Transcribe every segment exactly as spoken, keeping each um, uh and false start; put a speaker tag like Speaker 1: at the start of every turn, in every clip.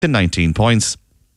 Speaker 1: to nineteen points.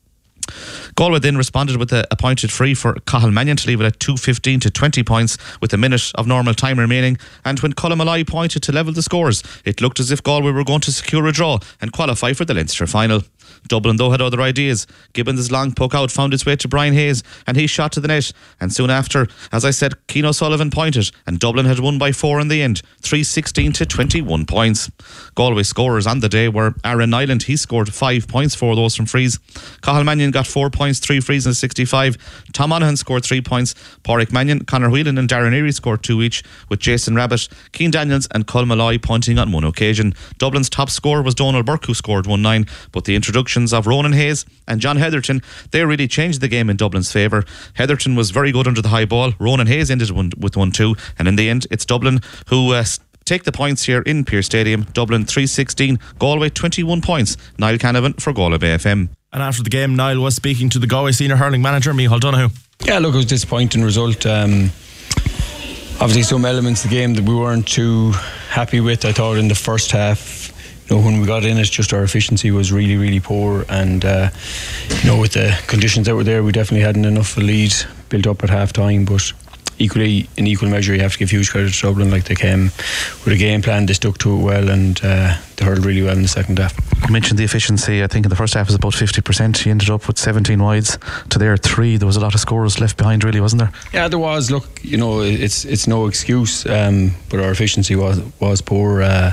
Speaker 1: Galway then responded with a, a pointed free for Cathal Mannion to leave it at two fifteen to twenty points with a minute of normal time remaining, and when Colm Malloy pointed to level the scores, it looked as if Galway were going to secure a draw and qualify for the Leinster final. Dublin though had other ideas. Gibbons' long poke out found its way to Brian Hayes and he shot to the net, and soon after, as I said, Keane O'Sullivan pointed and Dublin had won by four in the end, three sixteen to twenty-one points. Galway scorers on the day were Aaron Nyland, he scored five points, four of those from frees. Cathal Mannion got four points, three frees and sixty-five. Tom Monaghan scored three points. Pádraig Mannion, Conor Whelan and Darren Erie scored two each, with Jason Rabbit, Keane Daniels and Colm Malloy pointing on one occasion. Dublin's top scorer was Donald Burke, who scored one nine, but the introductions of Ronan Hayes and John Heatherton, they really changed the game in Dublin's favour. Heatherton was very good under the high ball. Ronan Hayes ended one, with one two, and in the end it's Dublin who uh, take the points here in Pearse Stadium. Dublin three sixteen, Galway twenty-one points. Niall Canavan for Galway Bay F M.
Speaker 2: And after the game, Niall was speaking to the Galway senior hurling manager, Micheál Donoghue.
Speaker 3: Yeah, look, it was a disappointing result. Um, obviously some elements of the game that we weren't too happy with. I thought in the first half, you know, when we got in it, just our efficiency was really, really poor, and uh, you know, with the conditions that were there, we definitely hadn't enough of a lead built up at half time. But equally, in equal measure, you have to give huge credit to Dublin. Like, they came with a game plan, they stuck to it well, and uh, they hurled really well in the second half.
Speaker 1: You mentioned the efficiency. I think in the first half it was about fifty percent. You ended up with seventeen wides to their three. There was a lot of scorers left behind, really, wasn't there?
Speaker 3: Yeah, there was. Look, you know, it's it's no excuse, um, but our efficiency was was poor. Uh,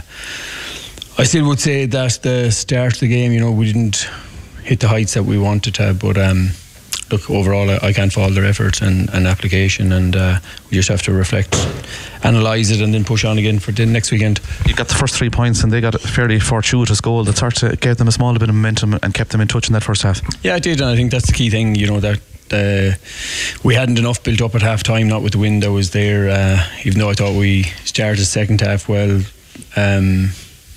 Speaker 3: I still would say that the start of the game, you know, we didn't hit the heights that we wanted to, but um, look, overall I, I can't fault their effort and, and application, and uh, we just have to reflect, analyse it, and then push on again for the next weekend.
Speaker 1: You got the first three points and they got a fairly fortuitous goal that sort of gave them a small bit of momentum and kept them in touch in that first half.
Speaker 3: Yeah, it did, and I think that's the key thing, you know, that Uh, we hadn't enough built up at half time, not with the wind that was there, uh, even though I thought we started the second half well. Um,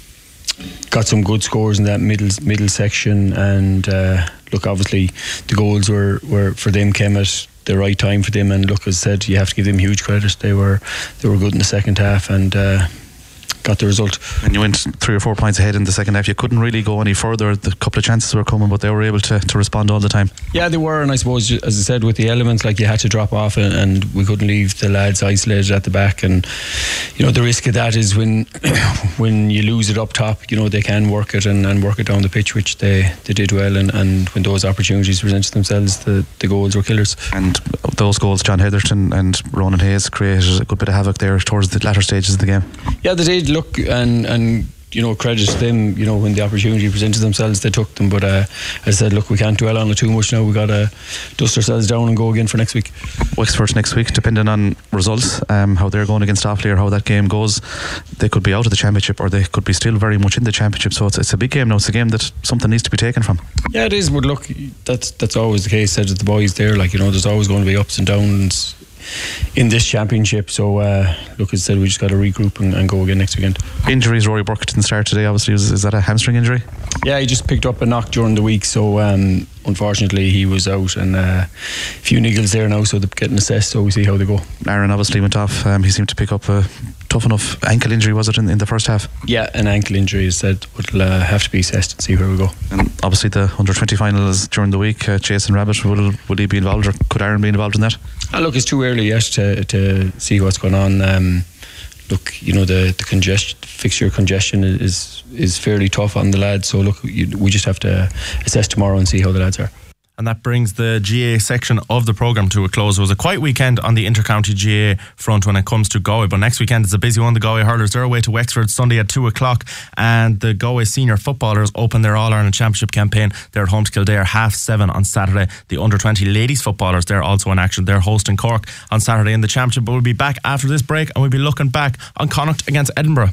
Speaker 3: got some good scores in that middle middle section, and uh, look, obviously the goals were, were for them came at the right time for them, and look, as I said, you have to give them huge credit. They were they were good in the second half and uh, got the result.
Speaker 1: And you went three or four points ahead in the second half. You couldn't really go any further. The couple of chances were coming, but they were able to, to respond all the time.
Speaker 3: Yeah, they were, and I suppose, as I said, with the elements, like, you had to drop off, and, and we couldn't leave the lads isolated at the back. And you know, the risk of that is when when you lose it up top, you know, they can work it and, and work it down the pitch, which they, they did well. And, and when those opportunities presented themselves, the, the goals were killers.
Speaker 1: And those goals, John Heatherton and Ronan Hayes created a good bit of havoc there towards the latter stages of the game.
Speaker 3: Yeah, they did. Look, and and you know, credit to them, you know, when the opportunity presented themselves, they took them. But uh, as I said, look, we can't dwell on it too much now. We've got to dust ourselves down and go again for next week.
Speaker 1: Wexford next week, depending on results, um, how they're going against Offaly or how that game goes, they could be out of the championship, or they could be still very much in the championship. So it's, it's a big game now. It's a game that something needs to be taken from.
Speaker 3: Yeah, it is. But look, that's that's always the case. Said to the boys there, like, you know, there's always going to be ups and downs in this championship. So uh, look, as I said, we just got to regroup and, and go again next weekend.
Speaker 1: Injuries. Rory Burke didn't start today, obviously. Is, is that a hamstring injury?
Speaker 3: Yeah, he just picked up a knock during the week, so um, unfortunately he was out, and uh, a few niggles there now, so they're getting assessed, so we see how they go.
Speaker 1: Aaron obviously went off. Um, he seemed to pick up a tough enough ankle injury, was it, in, in the first half?
Speaker 3: Yeah, an ankle injury is said, but will uh, have to be assessed and see where we go.
Speaker 1: And obviously the under twenty finals during the week, uh, Jason Rabbit, will, will he be involved, or could Aaron be involved in that?
Speaker 3: Ah, look, it's too early yet to, to see what's going on. Um, look, you know, the, the congestion, fixture congestion is is fairly tough on the lads, so look, you, we just have to assess tomorrow and see how the lads are.
Speaker 2: And that brings the G A section of the programme to a close. It was a quiet weekend on the inter-county G A front when it comes to Galway, but next weekend is a busy one. The Galway hurlers, they're away to Wexford Sunday at two o'clock, and the Galway senior footballers open their All-Ireland Championship campaign. They're at home to Kildare half seven on Saturday. The under twenty ladies footballers, they're also in action. They're hosting Cork on Saturday in the Championship, but we'll be back after this break, and we'll be looking back on Connacht against Edinburgh.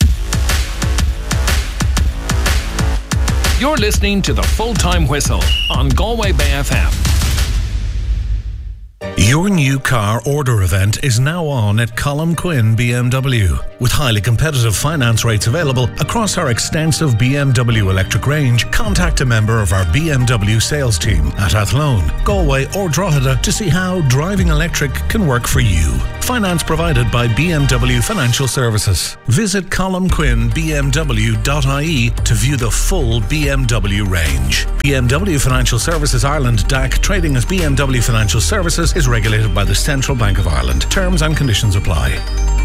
Speaker 4: You're listening to The Full-Time Whistle on Galway Bay F M.
Speaker 5: Your new car order event is now on at Colm Quinn B M W. With highly competitive finance rates available across our extensive B M W electric range, contact a member of our B M W sales team at Athlone, Galway or Drogheda to see how driving electric can work for you. Finance provided by B M W Financial Services. Visit colm quinn b m w dot i e to view the full B M W range. B M W Financial Services Ireland D A C, trading as B M W Financial Services, is regulated by the Central Bank of Ireland. Terms and conditions apply.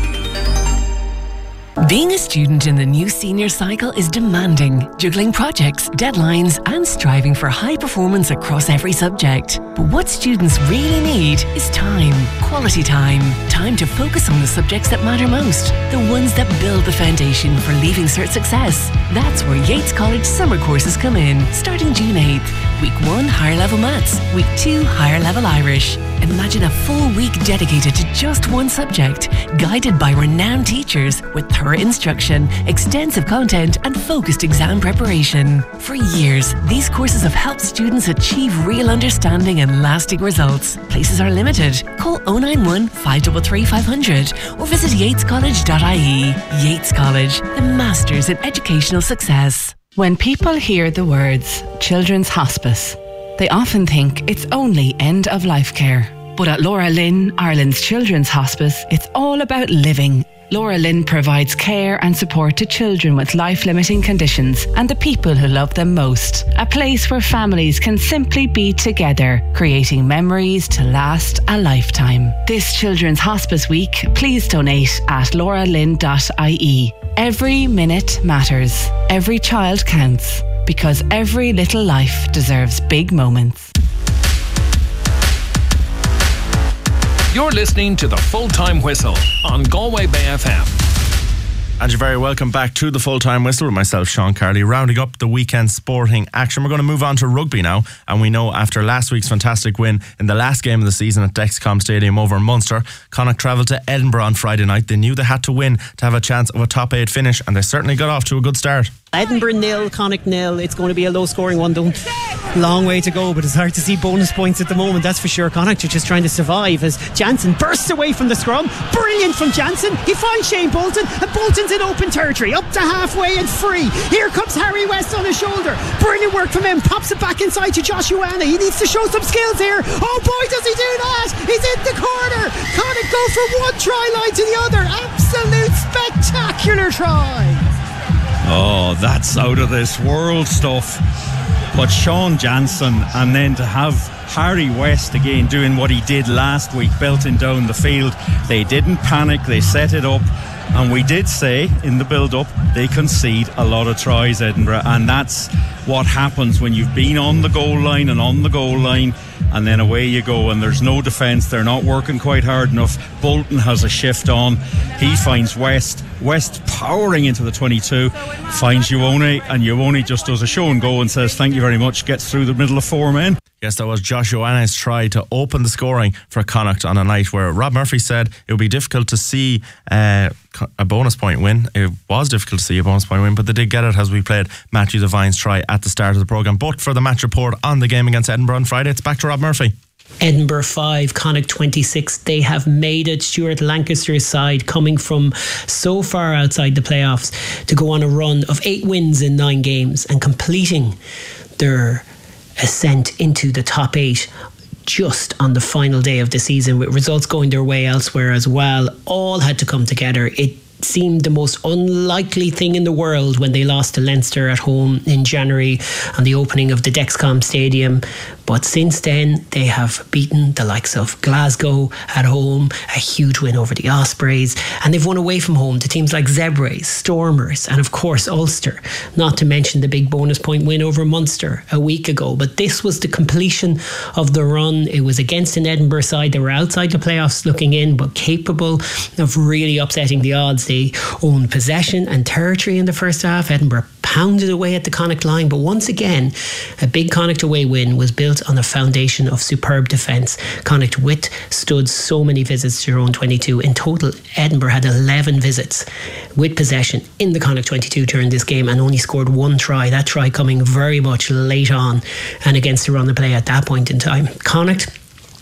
Speaker 6: Being a student in the new senior cycle is demanding, juggling projects, deadlines, and striving for high performance across every subject. But what students really need is time, quality time, time to focus on the subjects that matter most, the ones that build the foundation for Leaving Cert success. That's where Yates College summer courses come in, starting June eighth. Week one, higher level maths. Week two, higher level Irish. Imagine a full week dedicated to just one subject, guided by renowned teachers with thorough instruction, extensive content and focused exam preparation. For years, these courses have helped students achieve real understanding and lasting results. Places are limited. Call oh nine one, five three three, five hundred or visit yates college dot i e. Yates College, the masters in educational success.
Speaker 7: When people hear the words Children's Hospice, they often think it's only end-of-life care. But at Laura Lynn, Ireland's Children's Hospice, it's all about living. Laura Lynn provides care and support to children with life-limiting conditions and the people who love them most. A place where families can simply be together, creating memories to last a lifetime. This Children's Hospice Week, please donate at laura lynn dot i e. Every minute matters. Every child counts. Because every little life deserves big moments.
Speaker 4: You're listening to the Full-Time Whistle on Galway Bay F M.
Speaker 2: And you're very welcome back to the Full-Time Whistle with myself, Sean Carley, rounding up the weekend sporting action. We're going to move on to rugby now, and we know after last week's fantastic win in the last game of the season at Dexcom Stadium over in Munster, Connacht travelled to Edinburgh on Friday night. They knew they had to win to have a chance of a top eight finish, and they certainly got off to a good start.
Speaker 8: Edinburgh nil, Connacht nil. It's going to be a low scoring one, though. Long way to go, but it's hard to see bonus points at the moment, that's for sure. Connacht are just trying to survive as Jansen bursts away from the scrum. Brilliant from Jansen. He finds Shane Bolton, and Bolton's in open territory, up to halfway and free. Here comes Harry West on his shoulder. Brilliant work from him. Pops it back inside to Josh Ioana. He needs to show some skills here. Oh boy, does he do that! He's in the corner. Connacht go from one try line to the other. Absolute spectacular try.
Speaker 9: Oh, that's out of this world stuff. But Sean Jansen, and then to have Harry West again doing what he did last week, belting down the field. They didn't panic, they set it up. And we did say in the build-up they concede a lot of tries, Edinburgh, and that's what happens when you've been on the goal line and on the goal line, and then away you go, and there's no defence. They're not working quite hard enough. Bolton has a shift on. He finds West. West powering into the twenty-two, finds Ioane, and Ioane just does a show and go and says thank you very much, gets through the middle of four men.
Speaker 2: Yes, that was Josh Ioana's try to open the scoring for Connacht on a night where Rob Murphy said it would be difficult to see uh, a bonus point win. It was difficult to see a bonus point win, but they did get it as we played Matthew Devine's try at the start of the programme. But for the match report on the game against Edinburgh on Friday, it's back to Rob Murphy.
Speaker 8: Edinburgh five, Connacht twenty-six. They have made it. Stuart Lancaster's side, coming from so far outside the playoffs, to go on a run of eight wins in nine games and completing their ascent into the top eight just on the final day of the season, with results going their way elsewhere as well. All had to come together. It seemed the most unlikely thing in the world when they lost to Leinster at home in January on the opening of the Dexcom Stadium. But since then, they have beaten the likes of Glasgow at home, a huge win over the Ospreys, and they've won away from home to teams like Zebrays, Stormers, and of course Ulster, not to mention the big bonus point win over Munster a week ago. But this was the completion of the run. It was against an Edinburgh side that were outside the playoffs looking in, but capable of really upsetting the odds. They owned possession and territory in the first half. Edinburgh pounded away at the Connacht line, but once again, a big Connacht away win was built on a foundation of superb defence. Connacht withstood so many visits to their own twenty-two. In total, Edinburgh had eleven visits with possession in the Connacht twenty-two during this game and only scored one try, that try coming very much late on and against the run of play at that point in time. Connacht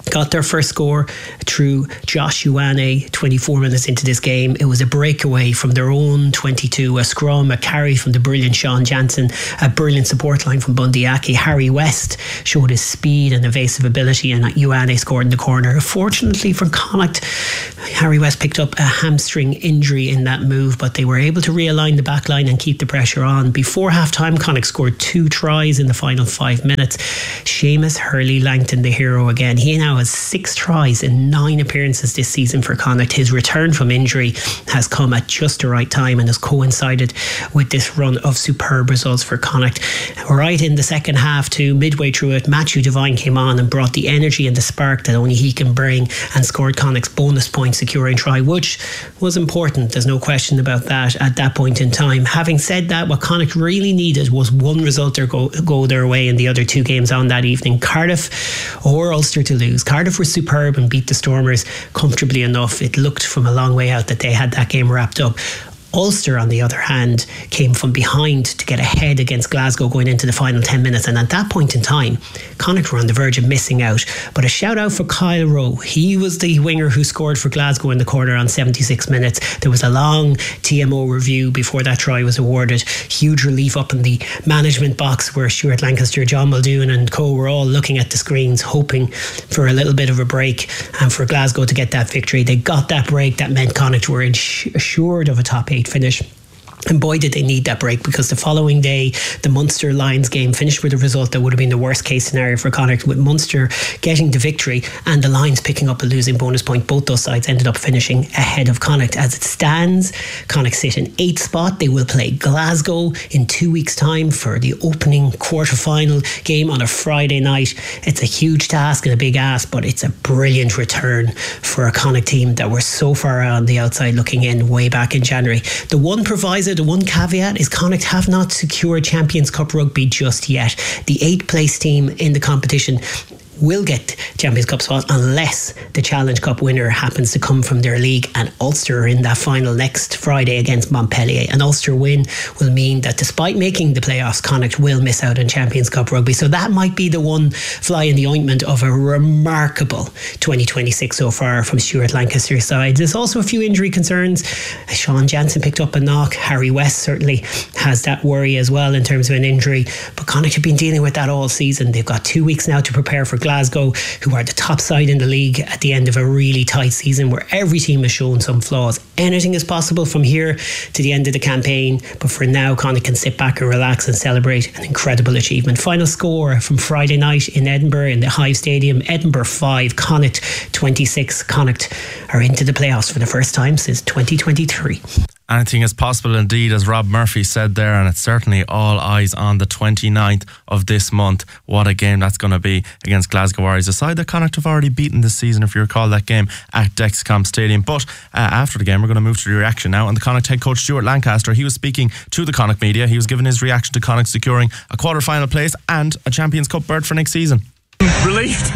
Speaker 8: got their first score through Josh Ioane twenty-four minutes into this game. It was a breakaway from their own twenty-two, a scrum, a carry from the brilliant Sean Jansen, a brilliant support line from Bundy Aki. Harry West showed his speed and evasive ability, and Ioane scored in the corner. Fortunately for Connacht, Harry West picked up a hamstring injury in that move, but they were able to realign the back line and keep the pressure on. Before half time, Connacht scored two tries in the final five minutes. Seamus Hurley Langton, the hero again. He now has six tries in nine appearances this season for Connacht. His return from injury has come at just the right time and has coincided with this run of superb results for Connacht. Right in the second half too, midway through it, Matthew Devine came on and brought the energy and the spark that only he can bring and scored Connacht's bonus point securing try, which was important. There's no question about that at that point in time. Having said that, what Connacht really needed was one result to go, go their way in the other two games on that evening. Cardiff or Ulster to lose. Cardiff were superb and beat the Stormers comfortably enough. It looked from a long way out that they had that game wrapped up. Ulster, on the other hand, came from behind to get ahead against Glasgow going into the final ten minutes, and at that point in time, Connacht were on the verge of missing out. But a shout out for Kyle Rowe. He was the winger who scored for Glasgow in the corner on seventy-six minutes. There was a long T M O review before that try was awarded. Huge relief up in the management box where Stuart Lancaster, John Muldoon and co were all looking at the screens hoping for a little bit of a break and for Glasgow to get that victory. They got that break. That meant Connacht were assured of a top eight finish. And boy did they need that break, because the following day the Munster Lions game finished with a result that would have been the worst case scenario for Connacht, with Munster getting the victory and the Lions picking up a losing bonus point. Both those sides ended up finishing ahead of Connacht. As it stands, Connacht sit in eighth spot. They will play Glasgow in two weeks time for the opening quarter-final game on a Friday night. It's a huge task and a big ask, but it's a brilliant return for a Connacht team that were so far on the outside looking in way back in January. The one proviso, the one caveat is Connacht have not secured Champions Cup rugby just yet. The eighth place team in the competition will get Champions Cup spot unless the Challenge Cup winner happens to come from their league, and Ulster are in that final next Friday against Montpellier. An Ulster win will mean that despite making the playoffs, Connacht will miss out on Champions Cup rugby. So that might be the one fly in the ointment of a remarkable twenty twenty-six so far from Stuart Lancaster's side. There's also a few injury concerns. Sean Jansen picked up a knock. Harry West certainly has that worry as well in terms of an injury, but Connacht have been dealing with that all season. They've got two weeks now to prepare for Glasgow, who are the top side in the league at the end of a really tight season where every team has shown some flaws. Anything is possible from here to the end of the campaign, but for now Connacht can sit back and relax and celebrate an incredible achievement. Final score from Friday night in Edinburgh in the Hive Stadium: Edinburgh five, Connacht twenty-six. Connacht are into the playoffs for the first time since twenty twenty-three.
Speaker 2: Anything is possible indeed, as Rob Murphy said there, and it's certainly all eyes on the twenty-ninth of this month. What a game that's going to be against Glasgow Warriors, a side that Connacht have already beaten this season, if you recall that game at Dexcom Stadium. But uh, after the game, we're going to move to the reaction now, and the Connacht head coach Stuart Lancaster, he was speaking to the Connacht media. He was giving his reaction to Connacht securing a quarter-final place and a Champions Cup berth for next season.
Speaker 10: Relieved.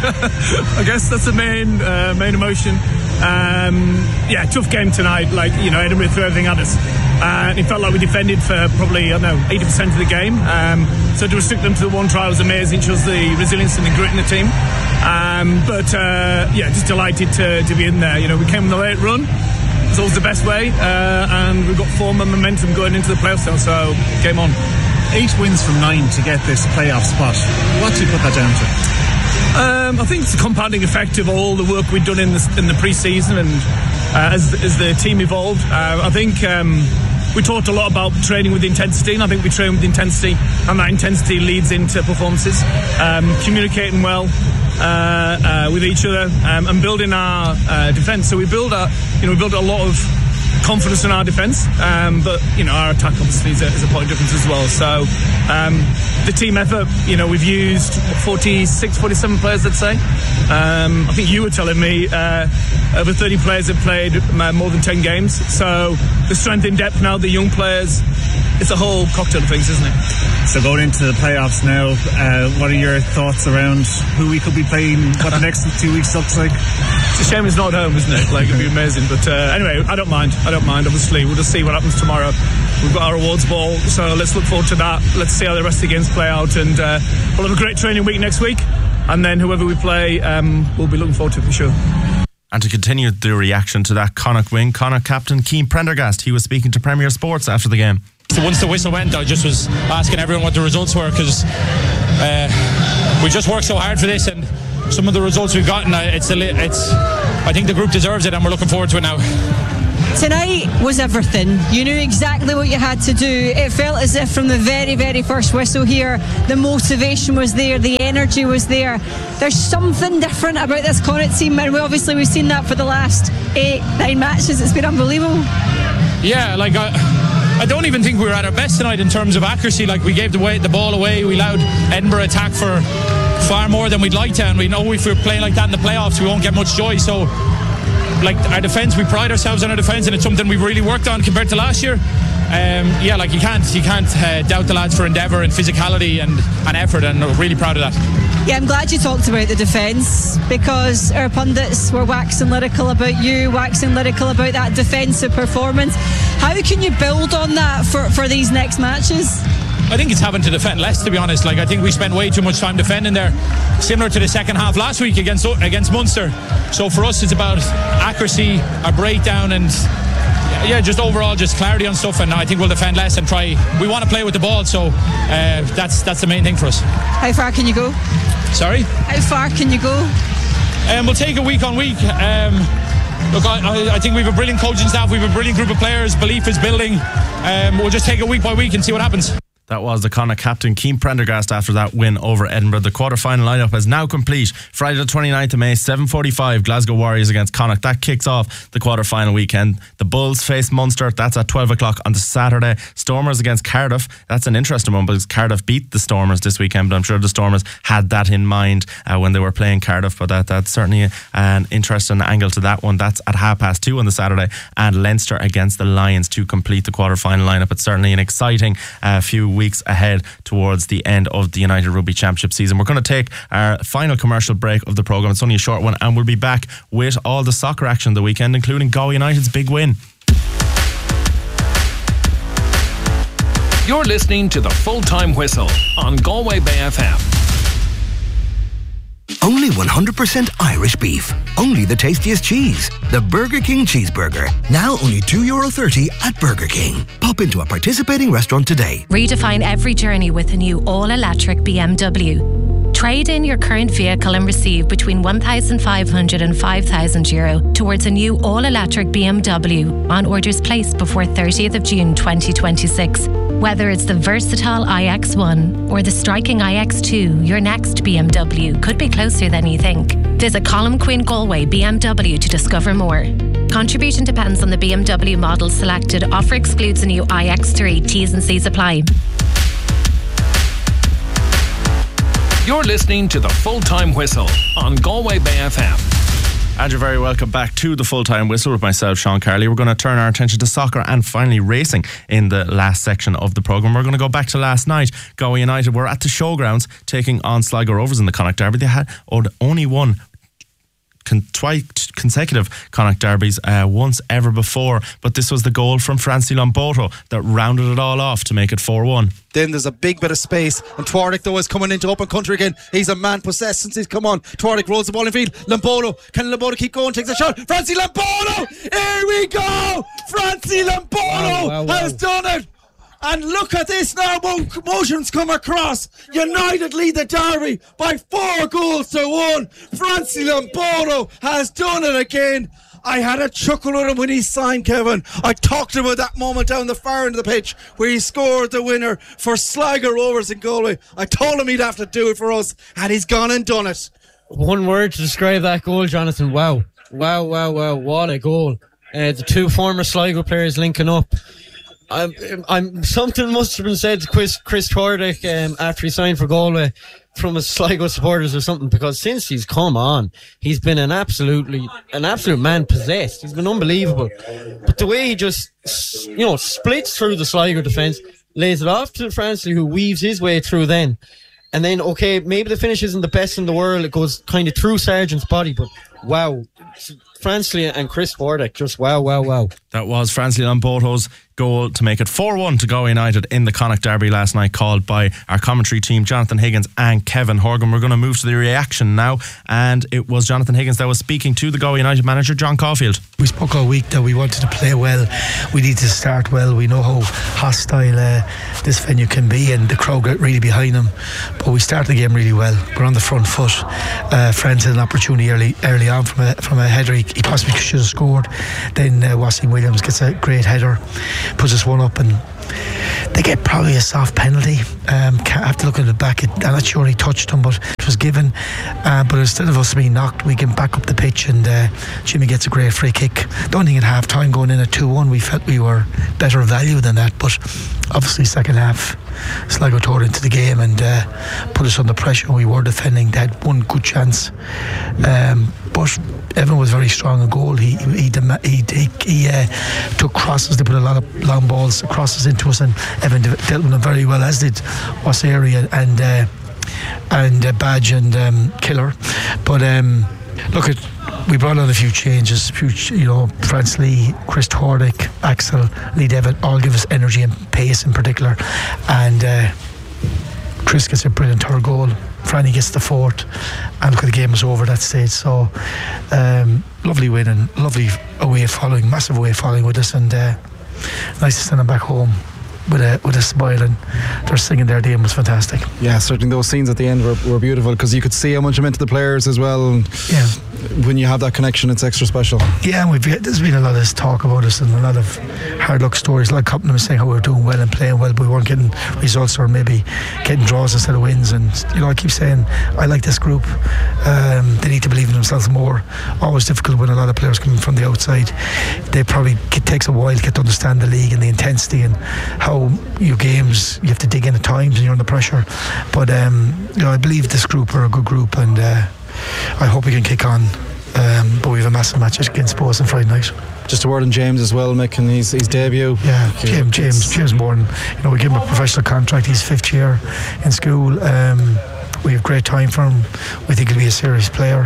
Speaker 10: I guess that's the main uh, main emotion. Um, yeah, tough game tonight. Like, you know, Edinburgh threw everything at us. Uh, it felt like we defended for probably, I don't know, eighty percent of the game. Um, so to restrict them to the one try was amazing. It shows the resilience and the grit in the team. Um, but uh, yeah, just delighted to, to be in there. You know, we came on the late run. It's always the best way. Uh, and we've got form and momentum going into the playoffs now. So game on.
Speaker 11: Eight wins from nine to get this playoff spot. What do you put that down to?
Speaker 10: Um, I think it's a compounding effect of all the work we've done in the, in the pre-season and uh, as, as the team evolved. Uh, I think um, we talked a lot about training with intensity, and I think we train with intensity, and that intensity leads into performances. Um, communicating well uh, uh, with each other um, and building our uh, defence. So we build a, you know, we build a lot of confidence in our defence, um, but you know, our attack obviously is a, is a point of difference as well. So um, the team effort, you know, we've used forty-six, forty-seven players, I'd say. um, I think you were telling me uh, over thirty players have played more than ten games, so the strength in depth now, the young players, it's a whole cocktail of things, isn't it?
Speaker 11: So going into the playoffs now, uh, what are your thoughts around who we could be playing, what the next two weeks looks like?
Speaker 10: It's a shame it's not home, isn't it? Like, it'd be amazing. But uh, anyway, I don't mind. I don't mind, obviously. We'll just see what happens tomorrow. We've got our awards ball, so let's look forward to that. Let's see how the rest of the games play out, and uh, we'll have a great training week next week. and then whoever we play, um, we'll be looking forward to it for sure.
Speaker 2: And to continue the reaction to that Connacht win, Connacht captain Keane Prendergast, he was speaking to Premier Sports after the game.
Speaker 12: So once the whistle went, I just was asking everyone what the results were, because uh, we just worked so hard for this, and some of the results we've gotten, it's, a, it's I think the group deserves it, and we're looking forward to it now.
Speaker 13: Tonight was everything. You knew exactly what you had to do. It felt as if from the very, very first whistle here, the motivation was there, the energy was there. There's something different about this Connacht team, and we obviously we've seen that for the last eight, nine matches. It's been unbelievable.
Speaker 12: Yeah, like I, I don't even think we were at our best tonight in terms of accuracy. Like we gave the, way, the ball away, we allowed Edinburgh attack for far more than we'd like to, and we know if we're playing like that in the playoffs, we won't get much joy. So, like our defence, we pride ourselves on our defence, and it's something we've really worked on compared to last year. Um, yeah, like you can't you can't uh, doubt the lads for endeavour and physicality and, and effort, and we're really proud of that.
Speaker 13: Yeah, I'm glad you talked about the defence, because our pundits were waxing lyrical about you, waxing lyrical about that defensive performance. How can you build on that for, for these next matches?
Speaker 12: I think it's having to defend less, to be honest. Like I think we spent way too much time defending there, similar to the second half last week against against Munster. So for us, it's about accuracy, a breakdown, and yeah, just overall just clarity on stuff. And I think we'll defend less and try. We want to play with the ball, so uh, that's that's the main thing for us.
Speaker 13: How far can you go?
Speaker 12: Sorry?
Speaker 13: How far can you go?
Speaker 12: Um, we'll take it week on week. Um, Look, I, I think we have a brilliant coaching staff. We have a brilliant group of players. Belief is building. Um, we'll just take it week by week and see what happens.
Speaker 2: That was the Connacht captain Keane Prendergast after that win over Edinburgh. The quarter-final lineup is now complete. Friday the twenty-ninth of May, seven forty-five, Glasgow Warriors against Connacht. That kicks off the quarter-final weekend. The Bulls face Munster. That's at twelve o'clock on the Saturday. Stormers against Cardiff. That's an interesting one because Cardiff beat the Stormers this weekend, but I'm sure the Stormers had that in mind uh, when they were playing Cardiff. But that, that's certainly an interesting angle to that one. That's at half past two on the Saturday. And Leinster against the Lions to complete the quarter-final lineup. It's certainly an exciting uh, few weeks weeks ahead towards the end of the United Rugby Championship season. We're going to take our final commercial break of the programme. It's only a short one, and we'll be back with all the soccer action of the weekend, including Galway United's big win.
Speaker 4: You're listening to the Full-Time Whistle on Galway Bay F M.
Speaker 14: Only one hundred percent Irish beef. Only the tastiest cheese. The Burger King Cheeseburger. Now only two euro thirty at Burger King. Pop into a participating restaurant today.
Speaker 15: Redefine every journey with a new all-electric B M W. Trade in your current vehicle and receive between one thousand five hundred and five thousand euro towards a new all-electric B M W on orders placed before thirtieth of June twenty twenty-six. Whether it's the versatile i X one or the striking i X two, your next B M W could be closer than you think. Visit Colm Quinn Galway B M W to discover more. Contribution depends on the B M W model selected. Offer excludes a new i X three. T's and C's apply.
Speaker 4: You're listening to the Full-Time Whistle on Galway Bay F M.
Speaker 2: And you're very welcome back to the Full-Time Whistle with myself, Sean Carley. We're going to turn our attention to soccer and finally racing in the last section of the programme. We're going to go back to last night. Galway United were at the showgrounds taking on Sligo Rovers in the Connacht Derby. They had only one Con- twice consecutive Connacht derbies uh, once ever before, but this was the goal from Francie Lamboto that rounded it all off to make it four one.
Speaker 16: Then there's a big bit of space, and Twardick though is coming into open country again. He's a man possessed since he's come on. Twardick rolls the ball in field. Lamboto, can Lamboto keep going? Takes a shot. Francie Lamboto, here we go. Francie Lamboto wow, wow, wow. has done it. And look at this now, motions come across. United lead the derby by four goals to one. Francie Lamboto has done it again. I had a chuckle with him when he signed, Kevin. I talked about that moment down the far end of the pitch where he scored the winner for Sligo Rovers in Galway. I told him he'd have to do it for us, and he's gone and done it.
Speaker 17: One word to describe that goal, Jonathan. Wow. Wow, wow, wow. What a goal. Uh, the two former Sligo players linking up. I'm, I'm, something must have been said to Chris, Chris Twardick um, after he signed for Galway from his Sligo supporters or something, because since he's come on, he's been an absolutely, an absolute man possessed. He's been unbelievable. But the way he just, you know, splits through the Sligo defence, lays it off to Francie, who weaves his way through then. And then, okay, maybe the finish isn't the best in the world. It goes kind of through Sargent's body, but wow. Fransley and Chris Wardick, just wow, wow, wow.
Speaker 2: That was Fransley Lamboto's goal to make it four one to Galway United in the Connacht Derby last night, called by our commentary team, Jonathan Higgins and Kevin Horgan. We're going to move to the reaction now, and it was Jonathan Higgins that was speaking to the Galway United manager, John Caulfield.
Speaker 18: We spoke all week that we wanted to play well, we need to start well. We know how hostile uh, this venue can be, and the crowd got really behind them, but we started the game really well. We're on the front foot. uh, Friends had an opportunity early early on from a, from a header he, he possibly should have scored. Then uh, Wasim Williams gets a great header, puts us one up, and they get probably a soft penalty. Um, can't have to look at the back. I'm not sure he touched him, but it was given. Uh, but instead of us being knocked, we get back up the pitch, and uh, Jimmy gets a great free kick. The only thing at half time, going in at two one, we felt we were better value than that. But obviously, second half, Sligo tore into the game and uh, put us under pressure. We were defending. They had one good chance. Um, but Evan was very strong in goal. He he he, he, he uh, took crosses. They put a lot of long balls, crosses into us, and Evan dealt with them very well, as did Wasseri and uh, and uh, Badge and um, Killer. But um, look at. We brought on a few changes, few, you know, Fransley, Chris Hordick, Axel, Lee Devitt, all give us energy and pace in particular. And uh, Chris gets a brilliant third goal. Franny gets the fourth, and look at the game was over at that stage. So um, lovely win and lovely away following, massive away following with us, and uh, nice to send them back home with a with a smile, and they're singing their game was fantastic.
Speaker 16: Yeah, certainly those scenes at the end were, were beautiful, because you could see how much it meant to the players as well. And
Speaker 18: yeah,
Speaker 16: when you have that connection, it's extra special.
Speaker 18: Yeah, and we've there's been a lot of talk about us and a lot of hard luck stories. A lot of companies saying how we were doing well and playing well, but we weren't getting results, or maybe getting draws instead of wins. And you know, I keep saying I like this group. Um, they need to believe in themselves more. Always difficult when a lot of players coming from the outside. They probably it takes a while to get to understand the league and the intensity and how your games you have to dig in at times and you're under pressure. But um, you know, I believe this group are a good group, and uh, I hope we can kick on. Um, but we have a massive match against Bohs on Friday night.
Speaker 16: Just a word on James as well, Mick, and his, his debut.
Speaker 18: Yeah, James, James, James Morton. You know, we give him a professional contract. He's fifth year in school. Um, we have great time for him. We think he'll be a serious player,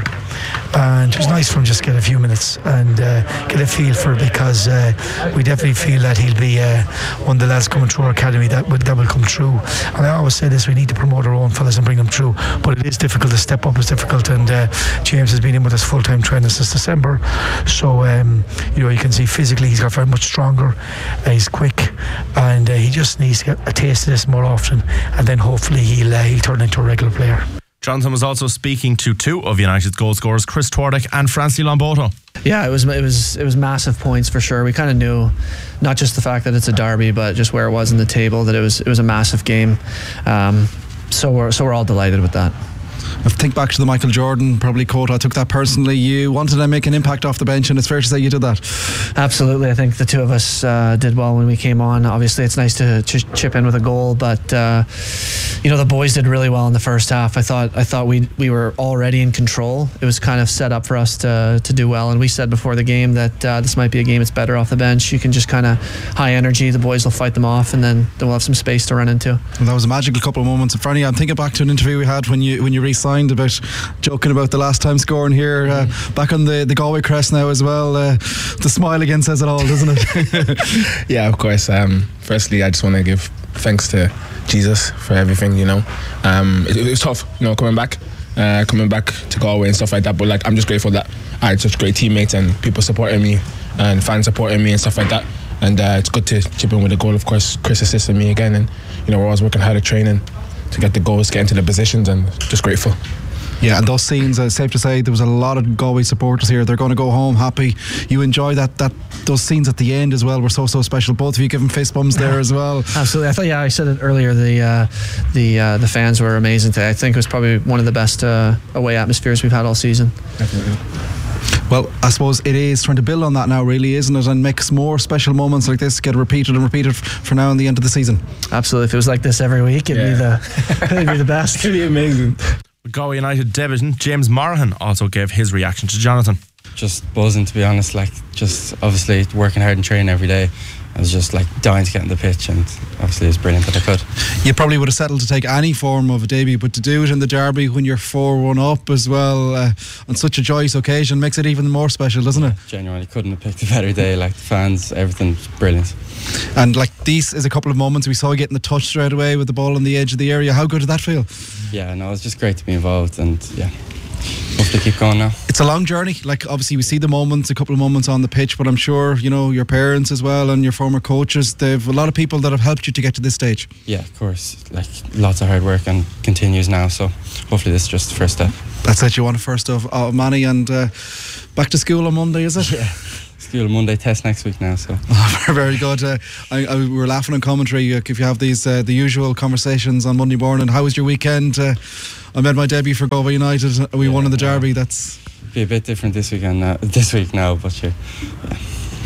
Speaker 18: and it was nice for him just to get a few minutes and uh, get a feel for it, because uh, we definitely feel that he'll be uh, one of the lads coming through our academy that will, that will come through. And I always say this, we need to promote our own fellas and bring them through, but it is difficult. To step up is difficult, and uh, James has been in with us full-time training since December, so um, you know, you can see physically he's got very much stronger. Uh, he's quick, and uh, he just needs to get a taste of this more often, and then hopefully he'll, uh, he'll turn into a regular player.
Speaker 2: Jonathan was also speaking to two of United's goal scorers, Chris Twardick and Francie Lamboto.
Speaker 19: Yeah, it was it was it was massive points for sure. We kind of knew, not just the fact that it's a derby, but just where it was in the table, that it was it was a massive game. Um, so we're so we're all delighted with that.
Speaker 16: I think back to the Michael Jordan probably quote. I took that personally. You wanted to make an impact off the bench, and it's fair to say you did that.
Speaker 19: Absolutely. I think the two of us uh, did well when we came on. Obviously it's nice to ch- chip in with a goal, but uh, you know, the boys did really well in the first half. I thought I thought we we were already in control. It was kind of set up for us to to do well, and we said before the game that uh, this might be a game that's better off the bench. You can just kind of high energy, the boys will fight them off, and then they'll have some space to run into.
Speaker 16: Well, that was a magical couple of moments. Franny, I'm thinking back to an interview we had when you when you re-signed, about joking about the last time scoring here, uh, back on the, the Galway crest now as well. Uh, the smile again says it all, doesn't it?
Speaker 20: Yeah, of course. Um, firstly, I just want to give thanks to Jesus for everything, you know. Um, it, it was tough, you know, coming back uh, coming back to Galway and stuff like that, but like, I'm just grateful that I had such great teammates and people supporting me and fans supporting me and stuff like that. And uh, it's good to chip in with a goal. Of course, Chris assisted me again, and you know, we're always working hard at training to get the goals, get into the positions, and just grateful.
Speaker 16: Yeah, and those scenes, uh, safe to say, there was a lot of Galway supporters here. They're going to go home happy. You enjoy that that those scenes at the end as well were so so special. Both of you giving fist bumps there as well.
Speaker 19: Absolutely. I thought, yeah, I said it earlier. The uh, the uh, the fans were amazing today. I think it was probably one of the best uh, away atmospheres we've had all season.
Speaker 20: Definitely.
Speaker 16: Well, I suppose it is trying to build on that now, really, isn't it? And make more special moments like this get repeated and repeated for now and the end of the season.
Speaker 19: Absolutely. If it was like this every week, it'd, yeah. be, the, it'd be the best.
Speaker 20: It'd be amazing.
Speaker 2: Galway United debutant James Morahan also gave his reaction to Jonathan.
Speaker 21: Just buzzing, to be honest. Like, just obviously working hard and training every day. I was just like dying to get on the pitch, and obviously it was brilliant that I could.
Speaker 16: You probably would have settled to take any form of a debut, but to do it in the derby when you're four one up as well, uh, on such a joyous occasion, makes it even more special, doesn't it?
Speaker 21: Genuinely couldn't have picked a better day. Like the fans, everything's brilliant.
Speaker 16: And like these is a couple of moments we saw you getting the touch straight away with the ball on the edge of the area. How good did that feel?
Speaker 21: Yeah, no, it's just great to be involved, and yeah, hopefully keep going now.
Speaker 16: It's a long journey. Like obviously we see the moments, a couple of moments on the pitch, but I'm sure you know your parents as well and your former coaches. They've a lot of people that have helped you to get to this stage.
Speaker 21: Yeah, of course. Like lots of hard work and continues now. So hopefully this is just the first step.
Speaker 16: That's it. You want a first of uh, Manny, and uh, back to school on Monday, is it?
Speaker 21: Yeah. School Monday, test next week now. So
Speaker 16: very good. Uh, I, I, we were laughing on commentary. Uh, if you have these uh, the usual conversations on Monday morning, how was your weekend? Uh, I made my debut for Galway United. We yeah, won in the derby. That's
Speaker 21: be a bit different this weekend. Now, this week now, but sure. Yeah.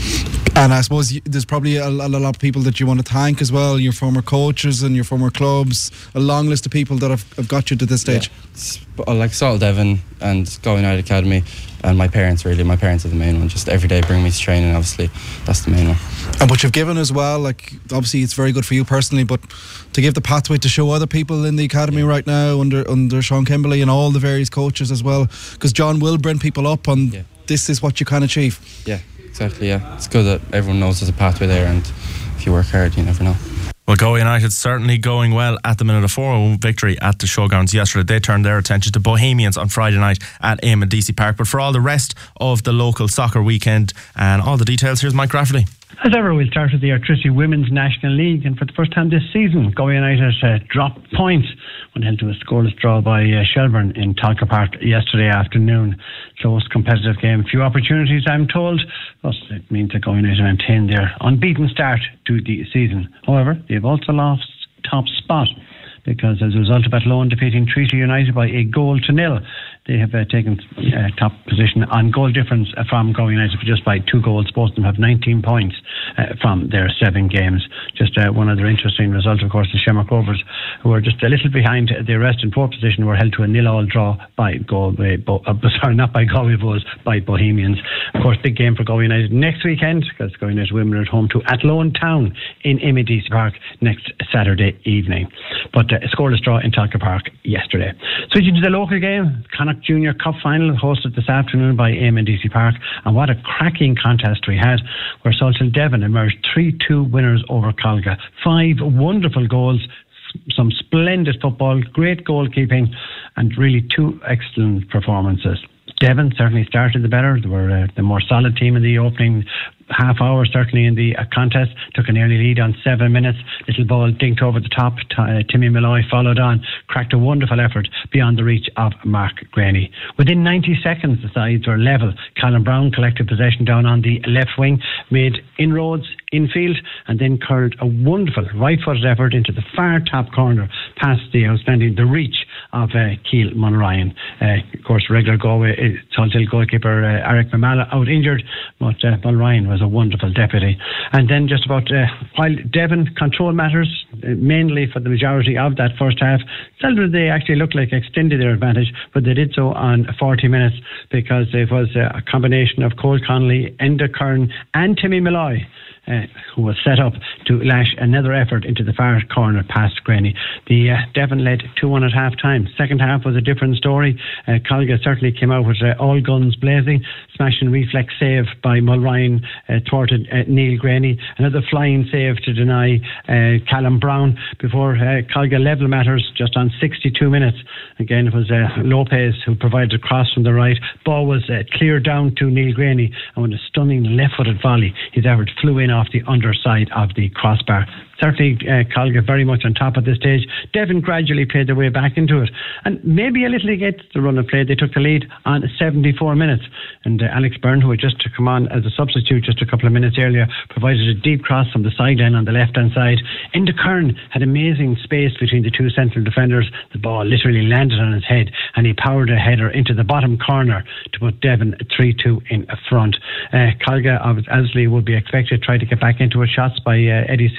Speaker 16: And I suppose you, there's probably a, a lot of people that you want to thank as well. Your former coaches and your former clubs. A long list of people that have, have got you to this stage.
Speaker 21: Yeah. Like Salt Devon and Galway United Academy, and my parents. Really, my parents are the main one. Just every day bring me to training. Obviously, that's the main one.
Speaker 16: And what you've given as well, like obviously it's very good for you personally, but to give the pathway to show other people in the academy yeah. right now under under Sean Kimberley and all the various coaches as well, because John will bring people up on yeah. this is what you can achieve.
Speaker 21: Yeah. Exactly, yeah. It's good that everyone knows there's a pathway there, and if you work hard, you never know.
Speaker 2: Well, Galway United certainly going well at the minute. A four one victory at the Showgrounds yesterday. They turned their attention to Bohemians on Friday night at Eamon D C Park. But for all the rest of the local soccer weekend and all the details, here's Mike Rafferty.
Speaker 22: As ever, we'll start with the Airtricity Women's National League, and for the first time this season, Galway United uh, dropped points when held to a scoreless draw by uh, Shelburne in Talca Park yesterday afternoon. Close, competitive game, few opportunities, I'm told, but it means that Galway United maintain their unbeaten start to the season. However, they've also lost top spot, because as a result of Athlone defeating Treaty United by a goal to nil, they have uh, taken uh, top position on goal difference uh, from Galway United for just by two goals. Both of them have nineteen points uh, from their seven games. Just uh, one other interesting result, of course, the Shamrock Rovers, who are just a little behind the rest in fourth position, were held to a nil-all draw by Galway, Bo- uh, sorry, not by Galway Bulls, by Bohemians. Of course, big game for Galway United next weekend, because Galway United women are at home to Athlone Town in Eamon D C Park next Saturday evening. But uh, a scoreless draw in Talca Park yesterday. Switching to the local game, Connacht Junior Cup final hosted this afternoon by Eamon D C Park, and what a cracking contest we had, where Salthill Devon emerged three two winners over Colga. Five wonderful goals, some splendid football, great goalkeeping, and really two excellent performances. Devon certainly started the better. They were uh, the more solid team in the opening half hour, certainly in the uh, contest. Took an early lead on seven minutes. Little ball dinked over the top. T- uh, Timmy Malloy followed on, cracked a wonderful effort beyond the reach of Mark Graney. Within ninety seconds, the sides were level. Callum Brown collected possession down on the left wing, made inroads infield, and then curled a wonderful right-footed effort into the far top corner, past the outstanding the reach of uh, Keil Monryan. Uh, of course, regular Galway uh, Salthill goalkeeper uh, Eric Mamala out injured, but uh, Monryan was a wonderful deputy. And then just about uh, while Devon control matters uh, mainly for the majority of that first half, seldom they actually looked like extended their advantage, but they did so on forty minutes, because it was uh, a combination of Cole Connolly, Enda Kern and Timmy Malloy, Uh, who was set up to lash another effort into the far corner past Graney. The uh, Devon led two one at half time. Second half was a different story. Uh, Colga certainly came out with uh, all guns blazing. Smash and reflex save by Mulryan uh, thwarted uh, Neil Graney. Another flying save to deny uh, Callum Brown before uh, Colga level matters just on sixty-two minutes. Again, it was uh, Lopez who provided a cross from the right. Ball was uh, cleared down to Neil Graney, and with a stunning left-footed volley, his effort flew in off the underside of the crossbar. Certainly uh, Colga very much on top at this stage. Devon gradually played their way back into it, and maybe a little against the run of play, they took the lead on seventy-four minutes, and uh, Alex Byrne, who had just come on as a substitute just a couple of minutes earlier, provided a deep cross from the sideline on the left hand side. Enda Kern had amazing space between the two central defenders. The ball literally landed on his head, and he powered a header into the bottom corner to put Devon three two in front. uh, Colga of Asley would be expected to try to get back into it, shots by uh, Eddie Silk